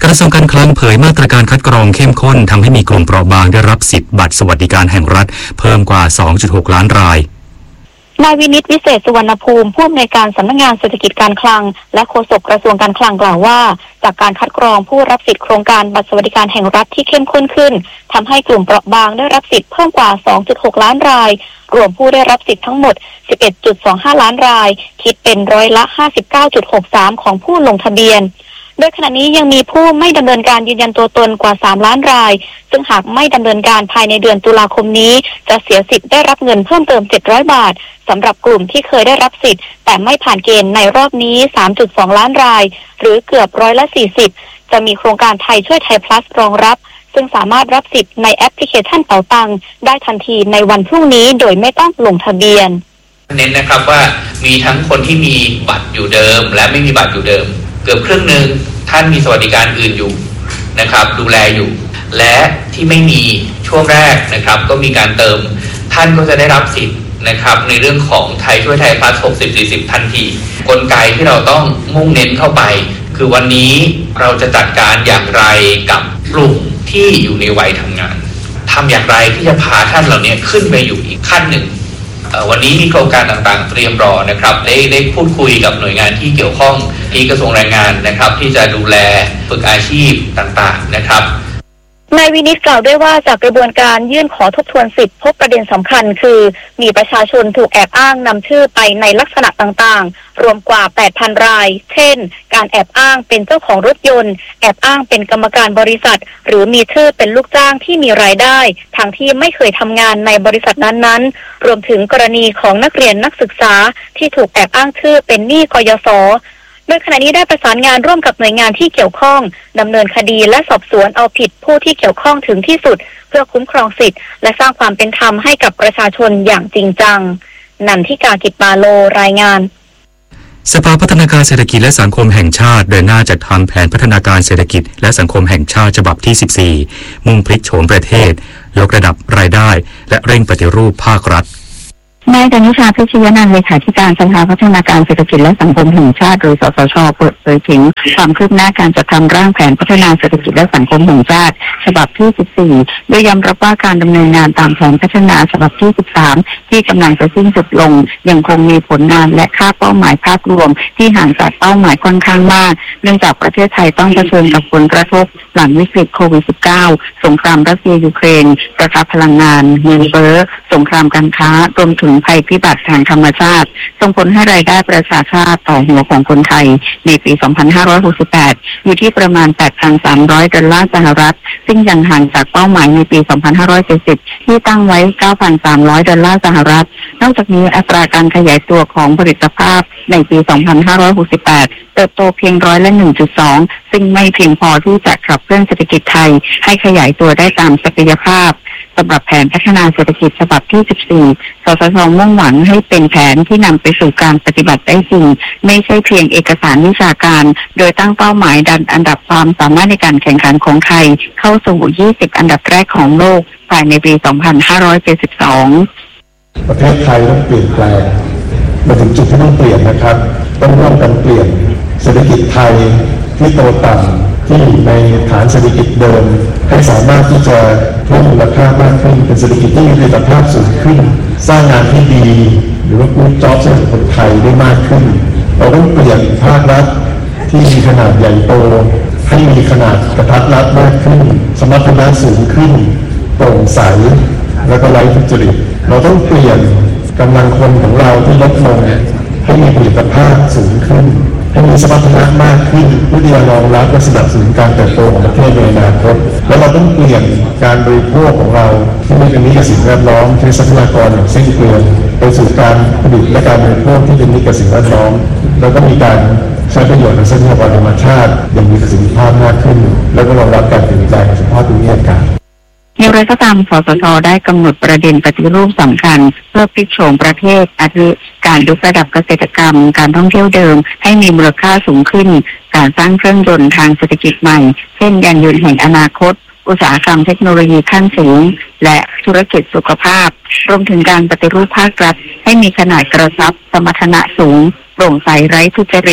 Speaker 1: กระทรวงการคลังเผยมาตรการคัดกรองเข้มข้นทำให้มีกลุ่มเปราะบางได้รับสิทธิ์บัตรสวัสดิการแห่งรัฐเพิ่มกว่า สองจุดหก ล้านราย
Speaker 12: นายวินิตวิเศษสุวรรณภูมิผู้อำนวยการสำนักงานเศรษฐกิจการคลังและโฆษกกระทรวงการคลังกล่าวว่าจากการคัดกรองผู้รับสิทธิโครงการบัตรสวัสดิการแห่งรัฐที่เข้มข้นขึ้นทำให้กลุ่มเปราะบางได้รับสิทธิ์เพิ่มกว่า สองจุดหก ล้านรายรวมผู้ได้รับสิทธิ์ทั้งหมด สิบเอ็ดจุดสองห้า ล้านรายคิดเป็นร้อยละ ห้าสิบเก้าจุดหกสาม ของผู้ลงทะเบียนโดยขณะนี้ยังมีผู้ไม่ดำเนินการยืนยันตัวตนกว่าสามล้านรายซึ่งหากไม่ดำเนินการภายในเดือนตุลาคมนี้จะเสียสิทธิ์ได้รับเงินเพิ่มเติมเจ็ดร้อยบาทสำหรับกลุ่มที่เคยได้รับสิทธิ์แต่ไม่ผ่านเกณฑ์ในรอบนี้ สามจุดสอง ล้านรายหรือเกือบร้อยละสี่สิบจะมีโครงการไทยช่วยไทย plus รองรับซึ่งสามารถรับสิทธิ์ในแอปพลิเคชันเป๋าตังได้ทันทีในวันพรุ่งนี้โดยไม่ต้องลงทะเบียน
Speaker 13: เน้นนะครับว่ามีทั้งคนที่มีบัตรอยู่เดิมและไม่มีบัตรอยู่เดิมเกือบครึ่งนึงท่านมีสวัสดิการอื่นอยู่นะครับดูแลอยู่และที่ไม่มีช่วงแรกนะครับก็มีการเติมท่านก็จะได้รับสิทธิ์นะครับในเรื่องของไทยช่วยไทย plus หกสิบ สี่สิบทันทีกลไกที่เราต้องมุ่งเน้นเข้าไปคือวันนี้เราจะจัดการอย่างไรกับกลุ่มที่อยู่ในวัยทำงานทำอย่างไรที่จะพาท่านเหล่านี้ขึ้นไปอยู่อีกขั้นหนึ่งวันนี้มีโครงการต่างๆเตรียมรอนะครับได้ได้พูดคุยกับหน่วยงานที่เกี่ยวข้องที่กระทรวงแรงงานนะครับที่จะดูแลฝึกอาชีพต่างๆนะครับ
Speaker 12: นายวินิตกล่าวด้วยว่าจากกระบวนการยื่นขอทบทวนสิทธิพบประเด็นสำคัญคือมีประชาชนถูกแอบอ้างนำชื่อไปในลักษณะต่างๆรวมกว่า แปดพัน รายเช่นการแอบอ้างเป็นเจ้าของรถยนต์แอบอ้างเป็นกรรมการบริษัทหรือมีชื่อเป็นลูกจ้างที่มีรายได้ทั้งที่ไม่เคยทำงานในบริษัทนั้นๆรวมถึงกรณีของนักเรียนนักศึกษาที่ถูกแอบอ้างชื่อเป็นหนี้กยศ.โดยขณะนี้ได้ประสานงานร่วมกับหน่วยงานที่เกี่ยวข้องดำเนินคดีและสอบสวนเอาผิดผู้ที่เกี่ยวข้องถึงที่สุดเพื่อคุ้มครองสิทธิและสร้างความเป็นธรรมให้กับประชาชนอย่างจริงจังนันทิกากิจปาโลรายงาน
Speaker 1: สภาพัฒนาการเศรษฐกิจและสังคมแห่งชาติเดินหน้าจัดทำแผนพัฒนาการเศรษฐกิจและสังคมแห่งชาติฉบับที่สิบสี่มุ่งพลิกโฉมประเทศยกระดับรายได้และเร่งปฏิรูปภาครัฐ
Speaker 2: นายดนุชา พิชยนันท์เลขาธิการสภาพัฒนาการเศรษฐกิจและสังคมแห่งชาติหรือสสช.เปิดเผยถึงความคืบหน้าการจัดทำร่างแผนพัฒนาเศรษฐกิจและสังคมแห่งชาติฉบับที่สิบสี่โดยยอมรับว่าการดำเนินงานตามแผนพัฒนาฉบับที่สิบสามที่กำลังจะสิ้นสุดลงยังคงมีผลงานและค่าเป้าหมายภาพรวมที่ห่างจากเป้าหมายค่อนข้างมากเนื่องจากประเทศไทยต้องเผชิญกับผลกระทบหลังวิกฤตโควิด สิบเก้า สงครามรัสเซียยูเครนราคาพลังงานเงินเฟ้อสงครามการค้ารวมถึงภัยพิบัติทางธรรมชาติส่งผลให้รายได้ประชาชาติต่อหัวของคนไทยในปี สองพันห้าร้อยหกสิบแปด อยู่ที่ประมาณ แปดพันสามร้อย ดอลลาร์สหรัฐซึ่งยังห่างจากเป้าหมายในปี สองพันห้าร้อยเจ็ดสิบ ที่ตั้งไว้ เก้าพันสามร้อย ดอลลาร์สหรัฐนอกจากนี้อัตราการขยายตัวของผลิตภาพในปี สองพันห้าร้อยหกสิบแปด เติบโตเพียงร้อยละ หนึ่งจุดสอง ซึ่งไม่เพียงพอที่จะขับเคลื่อนเศรษฐกิจไทยให้ขยายตัวได้ตามศักยภาพสำหรับแผนพัฒนาเศรษฐกิจฉบับที่สิบสี่สสช.มุ่งหวังให้เป็นแผนที่นำไปสู่การปฏิบัติได้จริงไม่ใช่เพียงเอกสารวิชาการโดยตั้งเป้าหมายดันอันดับความสามารถในการแข่งขันของไทยเข้าสู่ยี่สิบอันดับแรกของโลกภายในปี สองพันห้าร้อยเจ็ดสิบสอง
Speaker 14: ประเทศไทยต้องเปลี่ยนแปลงมาถึงจุดที่ต้องเปลี่ยนนะครับต้องร่วมกันเปลี่ยนเศรษฐกิจไทยที่โตต่ำที่อยู่ในฐานเศรษฐกิจเดิมให้สามารถที่จะเพิ่มมูลค่ามากขึ้นเป็นเศรษฐกิจที่มีประสิทธิภาพสูงขึ้นสร้างงานที่ดีหรือว่ากู้จ็อบให้กับคนไทยได้มากขึ้นเราต้องเปลี่ยนภาครัฐที่มีขนาดใหญ่โตให้มีขนาดกระทัดรัดมากขึ้นสมรรถนะสูงขึ้นโปร่งใสและก็ไร้ทุจริตเราต้องเปลี่ยนกำลังคนของเราที่ลดลงให้มีผลิตภาพสูงขึ้นให้มีสมรรถนะมากขึ้นเพื่อที่จะรองรับและสนับสนุนการเติบโตของประเทศในอนาคตและเราต้องเปลี่ยนการบริโภคของเราที่ไม่เป็นมิตรกับสิ่งแวดล้อมใช้ทรัพยากรอย่างสิ้นเปลืองไปสู่การผลิตและการบริโภคที่เป็นมิตรกับสิ่งแวดล้อมแล้วก็มีการใช้ประโยชน์ในทรัพยากรธรรมชาติอย่างมีประสิทธิภาพมากขึ้นแล้วก็รองรับการเปลี่ยนแปลงของสภาพภูมิอากาศ
Speaker 2: อย่างไรก็ตามสสช.ได้กำหนดประเด็นปฏิรูปสำคัญเพื่อพลิกโฉมประเทศอาทิการยกระดับเกษตรกรรมการท่องเที่ยวเดิมให้มีมูลค่าสูงขึ้นการสร้างเครื่องยนต์ทางเศรษฐกิจใหม่เช่นยานยนต์แห่งอนาคตอุตสาหกรรมเทคโนโลยีขั้นสูงและธุรกิจสุขภาพรวมถึงการปฏิรูปภาครัฐให้มีขนาดกระชับสมรรถนะสูงโปร่งใสไร้ทุจริต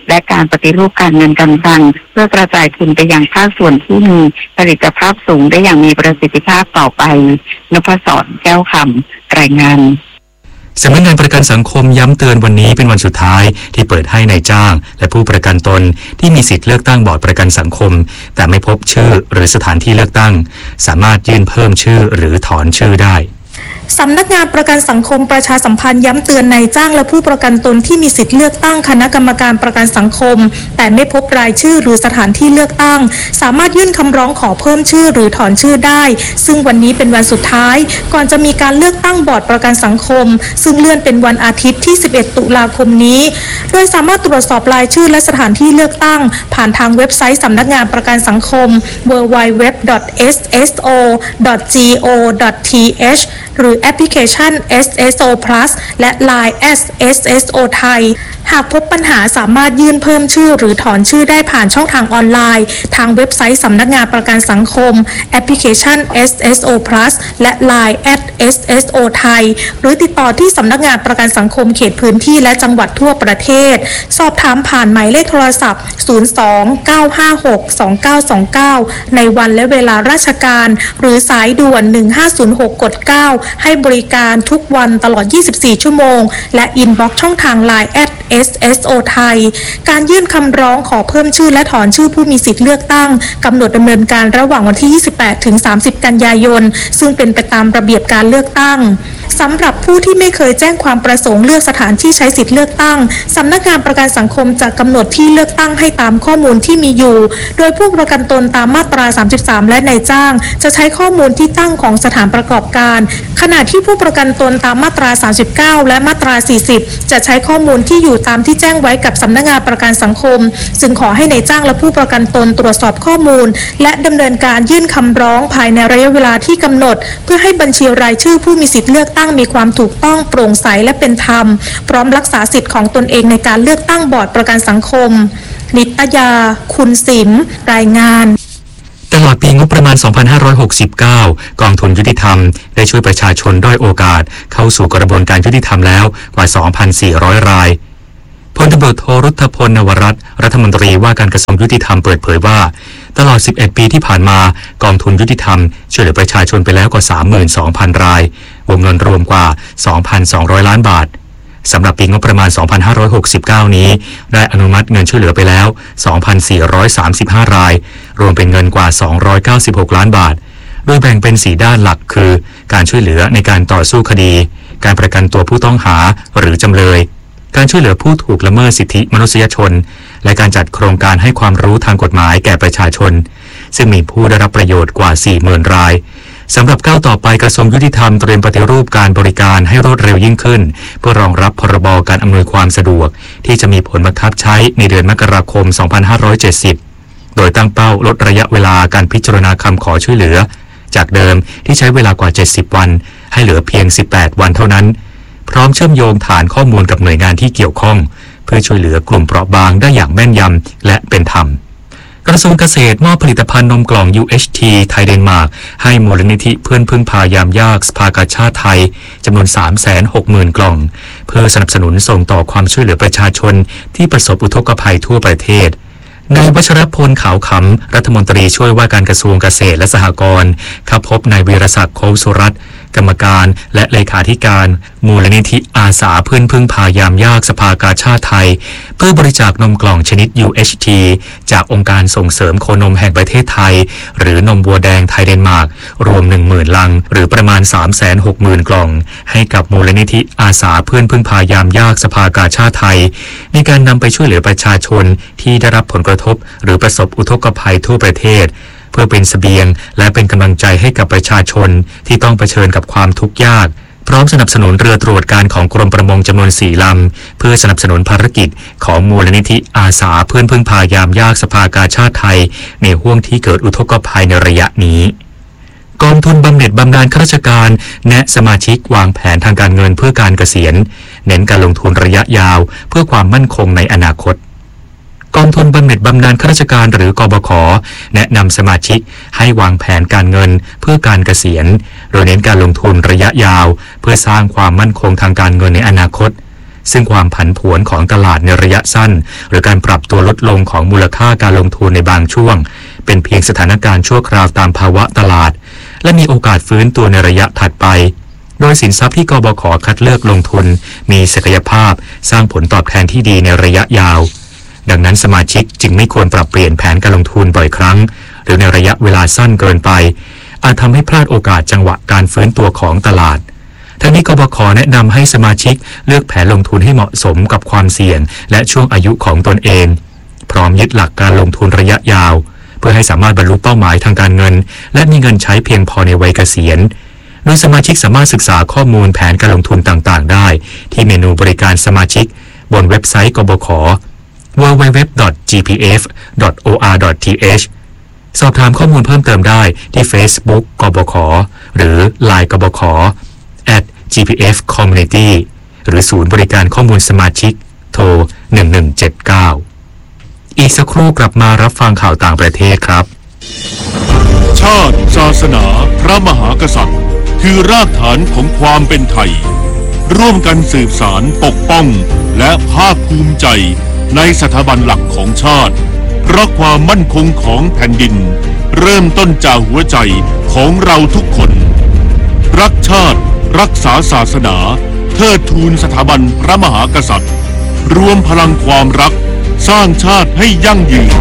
Speaker 2: และการปฏิรูปการเงินการคลังเพื่อกระจายทุนไปยังภาคส่วนที่มีผลิตภาพสูงได้อย่างมีประสิทธิภาพต่อไปนพศรแก้วคำรายงาน
Speaker 1: สำนักงานประกันสังคมย้ำเตือนวันนี้เป็นวันสุดท้ายที่เปิดให้นายจ้างและผู้ประกันตนที่มีสิทธิเลือกตั้งบอร์ดประกันสังคมแต่ไม่พบชื่อหรือสถานที่เลือกตั้งสามารถยื่นเพิ่มชื่อหรือถอนชื่อได้
Speaker 15: สำนักงานประกันสังคมประชาสัมพันธ์ย้ำเตือนนายจ้างและผู้ประกันตนที่มีสิทธิเลือกตั้งคณะกรรมการประกันสังคมแต่ไม่พบรายชื่อหรือสถานที่เลือกตั้งสามารถยื่นคำร้องขอเพิ่มชื่อหรือถอนชื่อได้ซึ่งวันนี้เป็นวันสุดท้ายก่อนจะมีการเลือกตั้งบอร์ดประกันสังคมซึ่งเลื่อนเป็นวันอาทิตย์ที่สิบเอ็ดตุลาคมนี้โดยสามารถตรวจสอบรายชื่อและสถานที่เลือกตั้งผ่านทางเว็บไซต์สำนักงานประกันสังคม ดับเบิลยู ดับเบิลยู ดับเบิลยู ดอท เอส เอส โอ ดอท จี โอ ดอท ที เอช หรือแอปพลิเคชัน เอส เอส โอ Plus และ ไลน์ แอท เอส เอส โอ ไทยหากพบปัญหาสามารถยื่นเพิ่มชื่อหรือถอนชื่อได้ผ่านช่องทางออนไลน์ทางเว็บไซต์สำนักงานประกันสังคมแอปพลิเคชัน เอส เอส โอ Plus และ ไลน์ แอท เอส เอส โอ ไทยหรือติดต่อที่สำนักงานประกันสังคมเขตพื้นที่และจังหวัดทั่วประเทศสอบถามผ่านหมายเลขโทรศัพท์ศูนย์ สอง เก้า ห้า หก สอง เก้า สอง เก้าในวันและเวลาราชการหรือสายด่วนหนึ่งห้าศูนย์หกกดเก้าให้บริการทุกวันตลอดยี่สิบสี่ชั่วโมงและอินบ็อกซ์ช่องทาง ไลน์ แอท เอส เอส โอ ไทยการยื่นคำร้องขอเพิ่มชื่อและถอนชื่อผู้มีสิทธิเลือกตั้งกำหนดดำเนินการระหว่างวันที่ยี่สิบแปดถึงสามสิบกันยายนซึ่งเป็นไปตามระเบียบการเลือกตั้งสำหรับผู้ที่ไม่เคยแจ้งความประสงค์เลือกสถานที่ใช้สิทธิเลือกตั้งสำนักงานประกันสังคมจะกำหนดที่เลือกตั้งให้ตามข้อมูลที่มีอยู่โดยผู้ประกันตนตามมาตราสามสิบสามและนายจ้างจะใช้ข้อมูลที่ตั้งของสถานประกอบการขณะที่ผู้ประกันตนตามมาตราสามสิบเก้าและมาตราสี่สิบจะใช้ข้อมูลที่อยู่ตามที่แจ้งไว้กับสำนักงานประกันสังคมจึงขอให้นายจ้างและผู้ประกันตนตรวจสอบข้อมูลและดำเนินการยื่นคำร้องภายในระยะเวลาที่กำหนดเพื่อให้บัญชีรายชื่อผู้มีสิทธิเลือกตั้งมีความถูกต้องโปร่งใสและเป็นธรรมพร้อมรักษาสิทธิของตนเองในการเลือกตั้งบอร์ดประกันสังคมนิตยาคุณศิลป์รายงาน
Speaker 1: ตลอดปีงบประมาณ สองพันห้าร้อยหกสิบเก้า กองทุนยุติธรรมได้ช่วยประชาชนด้อยโอกาสเข้าสู่กระบวนการยุติธรรมแล้วกว่า สองพันสี่ร้อย รายพลตำรวจโทรุทธพล นวรัตน์รัฐมนตรีว่าการกระทรวงยุติธรรมเปิดเผยว่าตลอดสิบเอ็ดปีที่ผ่านมากองทุนยุติธรรมช่วยเหลือประชาชนไปแล้วกว่า สามหมื่นสองพัน รายวงเงินรวมกว่า สองพันสองร้อย ล้านบาทสำหรับปีงบประมาณ สองพันห้าร้อยหกสิบเก้า นี้ได้อนุมัติเงินช่วยเหลือไปแล้ว สองพันสี่ร้อยสามสิบห้า รายรวมเป็นเงินกว่า สองร้อยเก้าสิบหก ล้านบาทโดยแบ่งเป็นสี่ด้านหลักคือการช่วยเหลือในการต่อสู้คดีการประกันตัวผู้ต้องหาหรือจำเลยการช่วยเหลือผู้ถูกละเมิดสิทธิมนุษยชนและการจัดโครงการให้ความรู้ทางกฎหมายแก่ประชาชนซึ่งมีผู้ได้รับประโยชน์กว่า สี่หมื่น รายสำหรับก้าวต่อไปกระทรวงยุติธรรมเตรียมปฏิรูปการบริการให้รวดเร็วยิ่งขึ้นเพื่อรองรับพรบการอำนวยความสะดวกที่จะมีผลบังคับใช้ในเดือนมกราคม สองพันห้าร้อยเจ็ดสิบ โดยตั้งเป้าลดระยะเวลาการพิจารณาคำขอช่วยเหลือจากเดิมที่ใช้เวลากว่าเจ็ดสิบวันให้เหลือเพียงสิบแปดวันเท่านั้นพร้อมเชื่อมโยงฐานข้อมูลกับหน่วยงานที่เกี่ยวข้องเพื่อช่วยเหลือกลุ่มเปราะบางได้อย่างแม่นยำและเป็นธรรมกระทรวงเกษตรมอบผลิตภัณฑ์นมกล่อง ยู เอช ที ไทยเดนมาร์กให้มูลนิธิเพื่อนพึ่งพายามยากสภากาชาติไทยจำนวน สามแสนหกหมื่น กล่องเพื่อสนับสนุนส่งต่อความช่วยเหลือประชาชนที่ประสบอุทกภัยทั่วประเทศนายวัชรพลขาวขำรัฐมนตรีช่วยว่าการกระทรวงเกษตรและสหกรณ์เข้าพบนายวีรศักดิ์โคสุรัตน์กรรมการและเลขาธิการมูลนิธิอาสาเพื่อนพึ่งพายามยากสภากาชาติไทยเพื่อบริจาคนมกล่องชนิด ยู เอช ที จากองค์การส่งเสริมโคนมแห่งประเทศไทยหรือนมวัวแดงไทยเดนมาร์กรวม หนึ่งหมื่น ลังหรือประมาณ สามแสนหกหมื่น กล่องให้กับมูลนิธิอาสาเพื่อนพึ่งพายามยากสภากาชาติไทยในการนำไปช่วยเหลือประชาชนที่ได้รับผลกระทบหรือประสบอุทกภัยทั่วประเทศเพื่อเป็นเสบียงและเป็นกำลังใจให้กับประชาชนที่ต้องเผชิญกับความทุกข์ยากพร้อมสนับสนุนเรือตรวจการของกรมประมงจำนวนสี่ลำเพื่อสนับสนุนภารกิจของมูลนิธิอาสาเพื่อนพึ่งพายามยากสภากาชาติไทยในห่วงที่เกิดอุทกภัยในระยะนี้กองทุนบำเหน็จบำนาญข้าราชการแนะสมาชิกวางแผนทางการเงินเพื่อการเกษียณเน้นการลงทุนระยะยาวเพื่อความมั่นคงในอนาคตกองทุนบำเหน็จบำนาญข้าราชการหรือกบข.แนะนำสมาชิกให้วางแผนการเงินเพื่อการเกษียณโดยเน้นการลงทุนระยะยาวเพื่อสร้างความมั่นคงทางการเงินในอนาคตซึ่งความผันผวนของตลาดในระยะสั้นหรือการปรับตัวลดลงของมูลค่าการลงทุนในบางช่วงเป็นเพียงสถานการณ์ชั่วคราวตามภาวะตลาดและมีโอกาสฟื้นตัวในระยะถัดไปโดยสินทรัพย์ที่กบข.คัดเลือกลงทุนมีศักยภาพสร้างผลตอบแทนที่ดีในระยะยาวดังนั้นสมาชิกจึงไม่ควรปรับเปลี่ยนแผนการลงทุนบ่อยครั้งหรือในระยะเวลาสั้นเกินไปอาจทำให้พลาดโอกาสจังหวะการฟื้นตัวของตลาดทั้งนี้กบข.แนะนำให้สมาชิกเลือกแผนลงทุนให้เหมาะสมกับความเสี่ยงและช่วงอายุของตนเองพร้อมยึดหลักการลงทุนระยะยาวเพื่อให้สามารถบรรลุเป้าหมายทางการเงินและมีเงินใช้เพียงพอในวัยเกษียณโดยสมาชิกสามารถศึกษาข้อมูลแผนการลงทุนต่างๆได้ที่เมนูบริการสมาชิกบนเว็บไซต์กบข ดับเบิลยู ดับเบิลยู ดับเบิลยู ดอท จี พี เอฟ ดอท โอ อาร์ ดอท ที เอช สอบถามข้อมูลเพิ่มเติมได้ที่ Facebook กบข หรือ ไลน์ กบข แอท จี พี เอฟ คอมมูนิตี้ หรือศูนย์บริการข้อมูลสมาชิกโทรหนึ่งหนึ่งเจ็ดเก้าอีกสักครู่กลับมารับฟังข่าวต่างประเทศครับ
Speaker 11: ชาติศาสนาพระมหากษัตริย์คือรากฐานของความเป็นไทยร่วมกันสืบสานปกป้องและภาคภูมิใจในสถาบันหลักของชาติเพราะความมั่นคงของแผ่นดินเริ่มต้นจากหัวใจของเราทุกคนรักชาติรักษาศาสนาเทิดทูนสถาบันพระมหากษัตริย์รวมพลังความรักสร้างชาติให้ยั่งยืน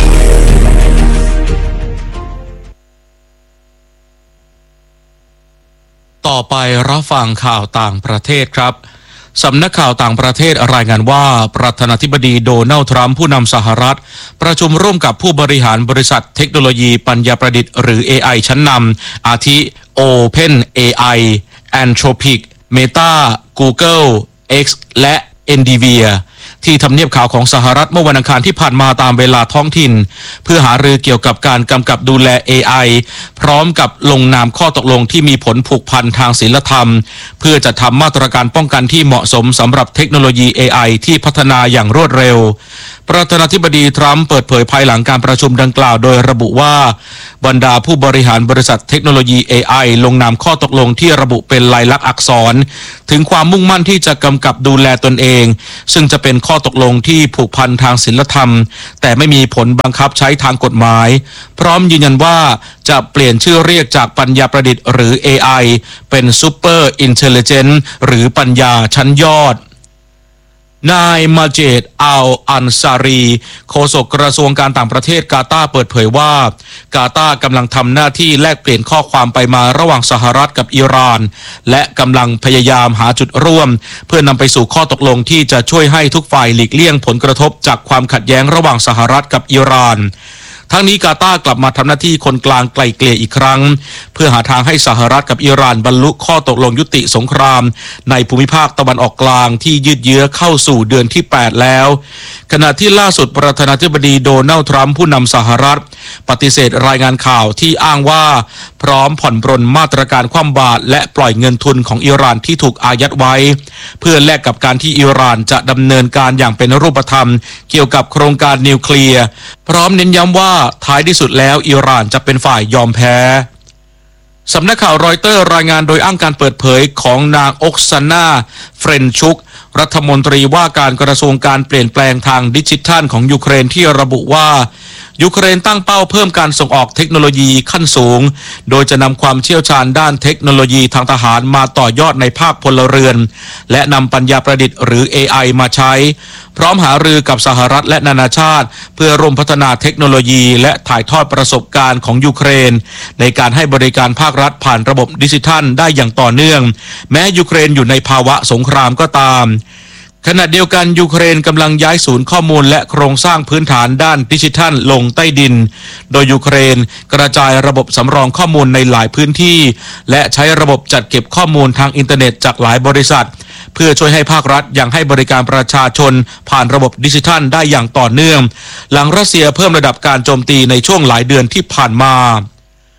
Speaker 5: ต่อไปรับฟังข่าวต่างประเทศครับสำนักข่าวต่างประเทศรายงานว่าประธานาธิบดีโดนัลด์ทรัมป์ผู้นำสหรัฐประชุมร่วมกับผู้บริหารบริษัทเทคโนโลยีปัญญาประดิษฐ์หรือ เอ ไอ ชั้นนำอาทิ Open เอ ไอ Anthropic Meta Google X และ Nvidia ที่ทำเนียบข่าวของสหรัฐเมื่อวันอังคารที่ผ่านมาตามเวลาท้องถิ่นเพื่อหารือเกี่ยวกับการกำกับดูแล เอ ไอ พร้อมกับลงนามข้อตกลงที่มีผลผูกพันทางศีลธรรมเพื่อจะทำมาตรการป้องกันที่เหมาะสมสำหรับเทคโนโลยี เอ ไอ ที่พัฒนาอย่างรวดเร็วประธานาธิบดีทรัมป์เปิดเผยภายหลังการประชุมดังกล่าวโดยระบุว่าบรรดาผู้บริหารบริษัทเทคโนโลยี เอ ไอ ลงนามข้อตกลงที่ระบุเป็นลายลักษณ์อักษรถึงความมุ่งมั่นที่จะกำกับดูแลตนเองซึ่งจะเป็นข้อตกลงที่ผูกพันทางศีลธรรมแต่ไม่มีผลบังคับใช้ทางกฎหมายพร้อมยืนยันว่าจะเปลี่ยนชื่อเรียกจากปัญญาประดิษฐ์หรือ เอ ไอ เป็น Super Intelligence หรือปัญญาชั้นยอดนายมาเจดอัลอันซารีโฆษกกระทรวงการต่างประเทศกาตาร์เปิดเผยว่ากาตาร์กำลังทำหน้าที่แลกเปลี่ยนข้อความไปมาระหว่างสหรัฐกับอิหร่านและกำลังพยายามหาจุดร่วมเพื่อนำไปสู่ข้อตกลงที่จะช่วยให้ทุกฝ่ายหลีกเลี่ยงผลกระทบจากความขัดแย้งระหว่างสหรัฐกับอิหร่านทั้งนี้กาตาร์กลับมาทำหน้าที่คนกลางไกล่เกลี่ยอีกครั้งเพื่อหาทางให้สหรัฐกับอิหร่านบรรลุข้อตกลงยุติสงครามในภูมิภาคตะวันออกกลางที่ยืดเยื้อเข้าสู่เดือนที่แปดแล้วขณะที่ล่าสุดประธานาธิบดีโดนัลด์ทรัมป์ผู้นำสหรัฐปฏิเสธรายงานข่าวที่อ้างว่าพร้อมผ่อนปรนมาตรการคว่ำบาตรและปล่อยเงินทุนของอิหร่านที่ถูกอายัดไว้เพื่อแลกกับการที่อิหร่านจะดำเนินการอย่างเป็นรูปธรรมเกี่ยวกับโครงการนิวเคลียร์พร้อมเน้นย้ำว่าท้ายที่สุดแล้วอิหร่านจะเป็นฝ่ายยอมแพ้สำนักข่าวรอยเตอร์รายงานโดยอ้างการเปิดเผยของนางอกซานาเฟรนชุกรัฐมนตรีว่าการกระทรวงการเปลี่ยนแปลงทางดิจิทัลของยูเครนที่ระบุว่ายูเครนตั้งเป้าเพิ่มการส่งออกเทคโนโลยีขั้นสูงโดยจะนำความเชี่ยวชาญด้านเทคโนโลยีทางทหารมาต่อยอดในภาคพลเรือนและนำปัญญาประดิษฐ์หรือ เอ ไอ มาใช้พร้อมหารือกับสหรัฐและนานาชาติเพื่อร่วมพัฒนาเทคโนโลยีและถ่ายทอดประสบการณ์ของยูเครนในการให้บริการภาครัฐผ่านระบบดิจิทัลได้อย่างต่อเนื่องแม้ยูเครนอยู่ในภาวะสงครามก็ตามขณะเดียวกันยูเครนกำลังย้ายศูนย์ข้อมูลและโครงสร้างพื้นฐานด้านดิจิทัลลงใต้ดินโดยยูเครนกระจายระบบสำรองข้อมูลในหลายพื้นที่และใช้ระบบจัดเก็บข้อมูลทางอินเทอร์เน็ตจากหลายบริษัทเพื่อช่วยให้ภาครัฐยังให้บริการประชาชนผ่านระบบดิจิทัลได้อย่างต่อเนื่องหลังรัสเซียเพิ่มระดับการโจมตีในช่วงหลายเดือนที่ผ่านมา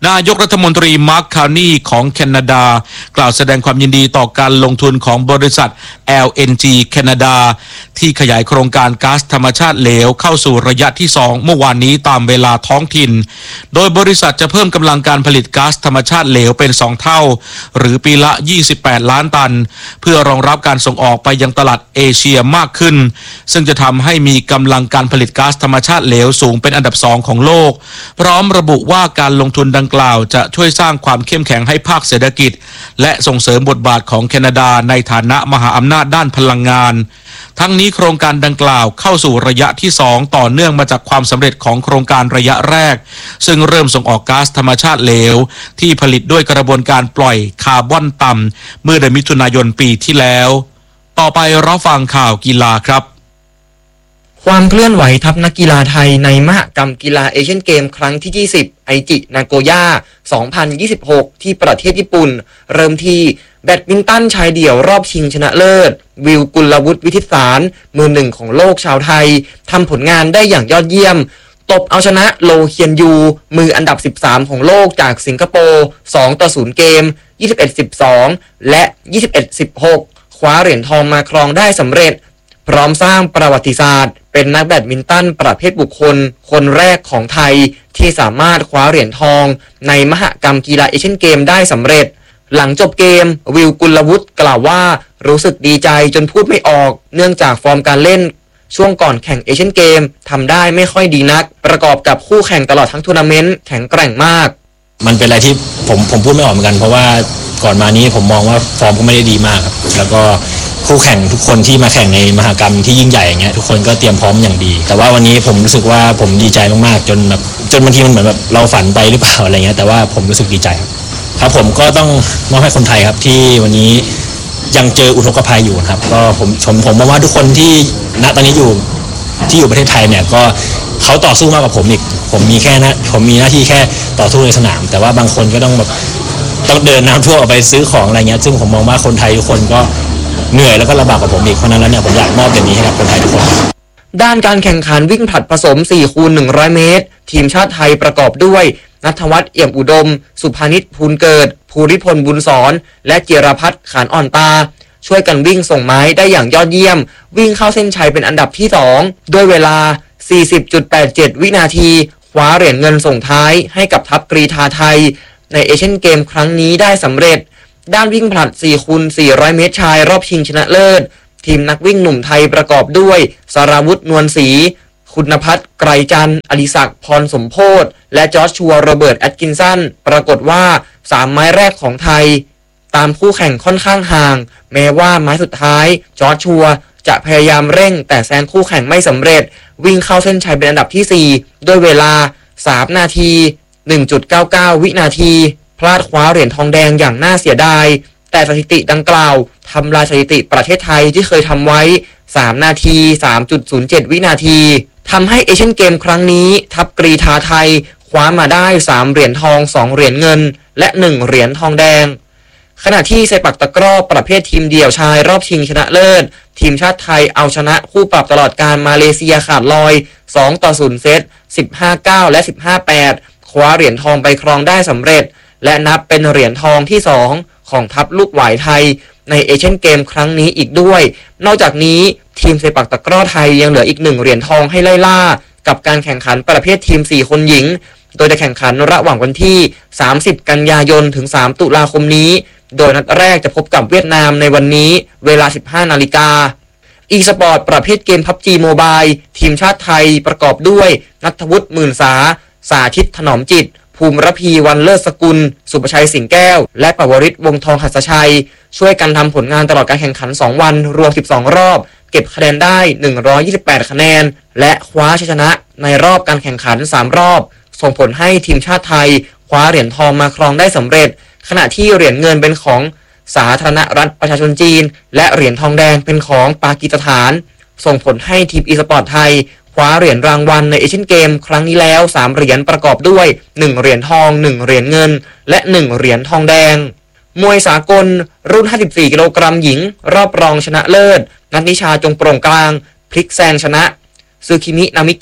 Speaker 5: นายกรัฐมนตรีมาร์ค คาร์นีของแคนาดากล่าวแสดงความยินดีต่อการลงทุนของบริษัท แอล เอ็น จี แคนาดาที่ขยายโครงการก๊าซธรรมชาติเหลวเข้าสู่ระยะที่สองเมื่อวานนี้ตามเวลาท้องถิ่นโดยบริษัทจะเพิ่มกำลังการผลิตก๊าซธรรมชาติเหลวเป็นสองเท่าหรือปีละยี่สิบแปดล้านตันเพื่อรองรับการส่งออกไปยังตลาดเอเชียมากขึ้นซึ่งจะทำให้มีกำลังการผลิตก๊าซธรรมชาติเหลวสูงเป็นอันดับสองของโลกพร้อมระบุว่าการลงทุนดังกล่าวจะช่วยสร้างความเข้มแข็งให้ภาคเศรษฐกิจและส่งเสริมบทบาทของแคนาดาในฐานะมหาอำนาจด้านพลังงานทั้งนี้โครงการดังกล่าวเข้าสู่ระยะที่สองต่อเนื่องมาจากความสำเร็จของโครงการระยะแรกซึ่งเริ่มส่งออกก๊าซธรรมชาติเหลวที่ผลิตด้วยกระบวนการปล่อยคาร์บอนต่ำเมื่อเดือนมิถุนายนปีที่แล้วต่อไปรับฟังข่าวกีฬาครับ
Speaker 16: ความเคลื่อนไหวทัพนักกีฬาไทยในมหกรรมกีฬาเอเชียนเกมครั้งที่ยี่สิบไอจินาโกย่าสองพันยี่สิบหกที่ประเทศญี่ปุ่นเริ่มที่แบดมินตันชายเดี่ยวรอบชิงชนะเลิศวิวกุลวุฒิวิทิตสารมือหนึ่งของโลกชาวไทยทำผลงานได้อย่างยอดเยี่ยมตบเอาชนะโลเคียนยูมืออันดับสิบสามของโลกจากสิงคโปร์สองต่อศูนย์เกม ยี่สิบเอ็ดสิบสอง และ ยี่สิบเอ็ดสิบหก คว้าเหรียญทองมาครองได้สำเร็จพร้อมสร้างประวัติศาสตร์เป็นนักแบดมินตันประเภทบุคคลคนแรกของไทยที่สามารถคว้าเหรียญทองในมหกรรมกีฬาเอเชียนเกมได้สำเร็จหลังจบเกมวิวกุลวุฒิกล่าวว่ารู้สึกดีใจจนพูดไม่ออกเนื่องจากฟอร์มการเล่นช่วงก่อนแข่งเอเชียนเกมทำได้ไม่ค่อยดีนักประกอบกับคู่แข่งตลอดทั้งทัวร์นาเมนต์แข็งแกร่งมาก
Speaker 17: มันเป็นอะไรที่ผมผมพูดไม่ออกเหมือนกันเพราะว่าก่อนมานี้ผมมองว่าฟอร์มก็ไม่ได้ดีมากครับแล้วก็คู่แข่งทุกคนที่มาแข่งในมหกรรมที่ยิ่งใหญ่อย่างเงี้ยทุกคนก็เตรียมพร้อมอย่างดีแต่ว่าวันนี้ผมรู้สึกว่าผมดีใจมากๆจนแบบจนบางทีมันเหมือนแบบเราฝันไปหรือเปล่าอะไรเงี้ยแต่ว่าผมรู้สึกดีใจครับครับผมก็ต้องมอบให้คนไทยครับที่วันนี้ยังเจออุทกภัยอยู่ครับก็ผมผมผมมองว่าทุกคนที่ณตอนนี้อยู่ที่อยู่ประเทศไทยเนี่ยก็เขาต่อสู้มากกว่าผมอีกผมมีแค่นะผมมีหน้าที่แค่ต่อสู้ในสนามแต่ว่าบางคนก็ต้องแบบต้องเดินน้ำท่วมออกไปซื้อของอะไรเงี้ยซึ่งผมมองว่าคนไทยทุกคนก็เหนื่อยแล้วก็ลำบากกว่าผมอีกเพราะนั้นแล้วเนี่ยผมอยากมอบแบบนี้ให้กับคนไทยทุกคน
Speaker 16: ด้านการแข่งขันวิ่งผลัดผสม สี่คูณหนึ่งร้อย เมตรทีมชาติไทยประกอบด้วยณัฐวัฒน์เอี่ยมอุดมสุภานิชภูลเกิดภูริพลบุญสอนและเจียรพัฒน์ขานอ่อนตาช่วยกันวิ่งส่งไม้ได้อย่างยอดเยี่ยมวิ่งเข้าเส้นชัยเป็นอันดับที่สองด้วยเวลา สี่สิบจุดแปดเจ็ด วินาทีคว้าเหรียญเงินส่งท้ายให้กับทัพกรีฑาไทยในเอเชียนเกมครั้งนี้ได้สำเร็จด้านวิ่งผลัด สี่คูณสี่ร้อย เมตรชายรอบชิงชนะเลิศทีมนักวิ่งหนุ่มไทยประกอบด้วยสราวุธนวลศรีคุณพัฒน์ไกรจันทร์อดิศักดิ์พรสมโพธิ์และจอร์จชัวโรเบิร์ตแอตกินสันปรากฏว่าสามไม้แรกของไทยตามคู่แข่งค่อนข้างห่างแม้ว่าไม้สุดท้ายจอร์จชัวจะพยายามเร่งแต่แซงคู่แข่งไม่สำเร็จวิ่งเข้าเส้นชัยเป็นอันดับที่สี่ด้วยเวลาสามนาที หนึ่งจุดเก้าเก้า วินาทีพลาดคว้าเหรียญทองแดงอย่างน่าเสียดายแต่สถิติดังกล่าวทำลายสถิติประเทศไทยที่เคยทำไว้สามนาที สามจุดศูนย์เจ็ด วินาทีทำให้เอเชียนเกมครั้งนี้ทัพกรีฑาไทยคว้ามาได้สามเหรียญทองสองเหรียญเงินและหนึ่งเหรียญทองแดงขณะที่เซปักตะกร้อประเภททีมเดี่ยวชายรอบชิงชนะเลิศทีมชาติไทยเอาชนะคู่ปรับตลอดการมาเลเซียขาดลอยสองต่อศูนย์เซต สิบห้าเก้า และ สิบห้าแปด คว้าเหรียญทองไปครองได้สำเร็จและนับเป็นเหรียญทองที่สองของทัพลูกหวายไทยในเอเชียนเกมครั้งนี้อีกด้วยนอกจากนี้ทีมเซปักตะกร้อไทยยังเหลืออีกหนึ่งเหรียญทองให้ไล่ล่ากับการแข่งขันประเภททีมสี่คนหญิงโดยจะแข่งขันระหว่างวันที่สามสิบกันยายนถึงสามตุลาคมนี้โดยนัดแรกจะพบกับเวียดนามในวันนี้เวลา สิบห้านาฬิกาอีสปอร์ตประเภทเกม พับจี Mobile ทีมชาติไทยประกอบด้วยณัฐวุฒิหมื่นสาสาธิตถนอมจิตภูมิระพีวันเลิศสกุลสุประชัยสิงห์แก้วและปวริศวงศ์ทองหัสชัยช่วยกันทำผลงานตลอดการแข่งขันสองวันรวมสิบสองรอบเก็บคะแนนได้หนึ่งร้อยยี่สิบแปดคะแนนและคว้าชัยชนะในรอบการแข่งขันสามรอบส่งผลให้ทีมชาติไทยคว้าเหรียญทองมาครองได้สำเร็จขณะที่เหรียญเงินเป็นของสาธารณรัฐประชาชนจีนและเหรียญทองแดงเป็นของปากีสถานส่งผลให้ทีมอีสปอร์ตไทยคว้าเหรียญรางวัลในเอเชียนเกมครั้งนี้แล้วสามเหรียญประกอบด้วยหนึ่งเหรียญทองหนึ่งเหรียญเงินและหนึ่งเหรียญทองแดงมวยสากลรุ่นห้าสิบสี่กิโลกรัมหญิงรอบรองชนะเลิศนัทนิชาจงโปร่งกลางพลิกแซงชนะซึคิมินามิกิ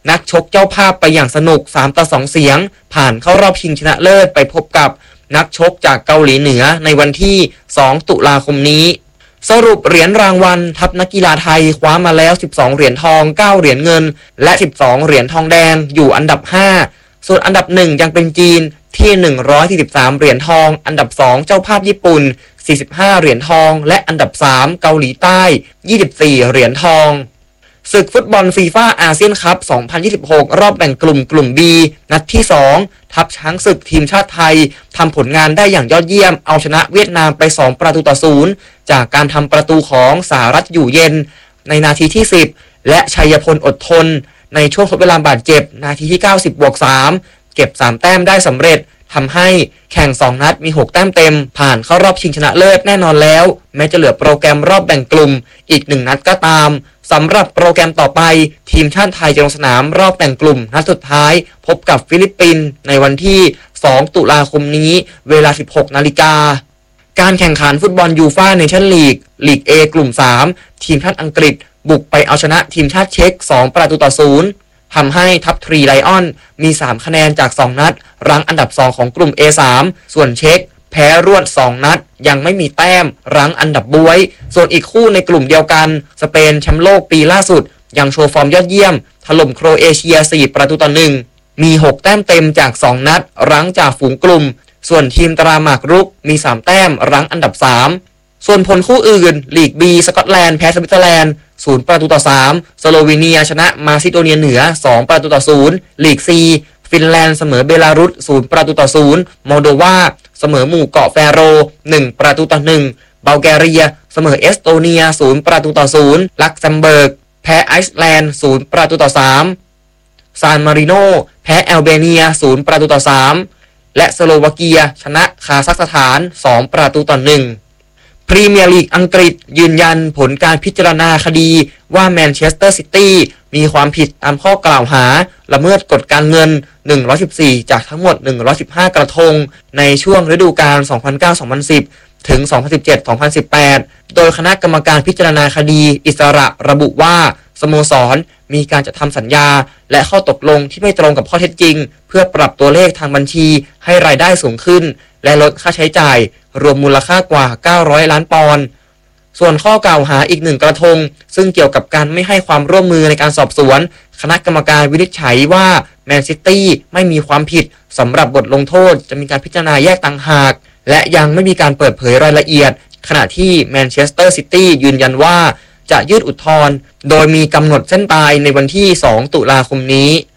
Speaker 16: นักชกเจ้าภาพไปอย่างสนุกสามต่อสองเสียงผ่านเข้ารอบชิงชนะเลิศไปพบกับนักชกจากเกาหลีเหนือในวันที่สองตุลาคมนี้สรุปเหรียญรางวัลทัพนักกีฬาไทยคว้ามาแล้วสิบสองเหรียญทองเก้าเหรียญเงินและสิบสองเหรียญทองแดงอยู่อันดับห้าส่วนอันดับหนึ่งยังเป็นจีนที่หนึ่งร้อยสี่สิบสามเหรียญทองอันดับสองเจ้าภาพญี่ปุ่นสี่สิบห้าเหรียญทองและอันดับสามเกาหลีใต้ยี่สิบสี่เหรียญทองศึกฟุตบอลฟีฟ่าอาเซียนคัพสองพันยี่สิบหกรอบแบ่งกลุ่มกลุ่ม B นัดที่สองทัพช้างศึกทีมชาติไทยทำผลงานได้อย่างยอดเยี่ยมเอาชนะเวียดนามไปสองประตูต่อศูนย์จากการทำประตูของสหรัฐอยู่เย็นในนาทีที่สิบและชัยพลอดทนในช่วงทดเวลาบาดเจ็บนาทีที่เก้าสิบบวกสามเก็บสามแต้มได้สำเร็จทำให้แข่งสองนัดมีหกแต้มเต็มผ่านเข้ารอบชิงชนะเลิศแน่นอนแล้วแม้จะเหลือโปรแกรมรอบแบ่งกลุ่มอีกหนึ่งนัดก็ตามสำหรับโปรแกรมต่อไปทีมชาติไทยจะลงสนามรอบแบ่งกลุ่มนัดสุดท้ายพบกับฟิลิปปินส์ในวันที่สองตุลาคมนี้เวลา สิบหกนาฬิกาการแข่งขันฟุตบอลยูฟ่าเนชั่นลีกลีก A กลุ่มสามทีมชาติอังกฤษบุกไปเอาชนะทีมชาติเช็กสองประตูต่อศูนย์ทำให้ทัพทรีไลออนมีสามคะแนนจากสองนัดรั้งอันดับสองของกลุ่ม เอ สาม ส่วนเช็กแพ้รวดสองนัดยังไม่มีแต้มรั้งอันดับบวยส่วนอีกคู่ในกลุ่มเดียวกันสเปนแชมป์โลกปีล่าสุดยังโชว์ฟอร์มยอดเยี่ยมถล่มโครเอเชียสี่ประตูต่อหนึ่งมีหกแต้มเต็มจากสองนัดรั้งจากฝูงกลุ่มส่วนทีมตราหมากรุกมีสามแต้มรั้งอันดับสามส่วนผลคู่อื่นลีก B สกอตแลนด์แพ้สวิตเซอร์แลนด์ศูนย์ประตูต่อสามสโลวีเนียชนะมาซิโดเนียเหนือสองประตูต่อศูนย์ลีก C ฟินแลนด์เสมอเบลารุสศูนย์ประตูต่อศูนย์โมลโดวาเสมอหมู่เกาะแฟโรหนึ่งประตูต่อหนึ่งบัลแกเรียเสมอเอสโตเนียศูนย์ประตูต่อศูนย์ลักเซมเบิร์กแพ้ไอซ์แลนด์ศูนย์ประตูต่อสามซานมาริโนแพ้แอลเบเนียศูนย์ประตูต่อสามและสโลวาเกียชนะคาซัคสถานสองประตูต่อหนึ่งพรีเมียร์ลีกอังกฤษยืนยันผลการพิจารณาคดีว่าแมนเชสเตอร์ซิตี้มีความผิดตามข้อกล่าวหาละเมิดกฎการเงินหนึ่งร้อยสิบสี่จากทั้งหมดหนึ่งร้อยสิบห้ากระทงในช่วงฤดูกาล สองพันเก้า สองพันสิบ ถึง สองพันสิบเจ็ด สองพันสิบแปด โดยคณะกรรมการพิจารณาคดีอิสระระบุว่าสโมสรมีการจัดทำสัญญาและข้อตกลงที่ไม่ตรงกับข้อเท็จจริงเพื่อปรับตัวเลขทางบัญชีให้รายได้สูงขึ้นและลดค่าใช้จ่ายรวมมูลค่ากว่าเก้าร้อยล้านปอนด์ส่วนข้อกล่าวหาอีกหนึ่งกระทงซึ่งเกี่ยวกับการไม่ให้ความร่วมมือในการสอบสวนคณะกรรมการวินิจฉัยว่าแมนซิตี้ไม่มีความผิดสำหรับบทลงโทษจะมีการพิจารณาแยกต่างหากและยังไม่มีการเปิดเผยรายละเอียดขณะที่แมนเชสเตอร์ซิตี้ยืนยันว่าจะยื่นอุทธรณ์โดยมีกำหนดเส้นตายในวันที่สองตุลาคมนี้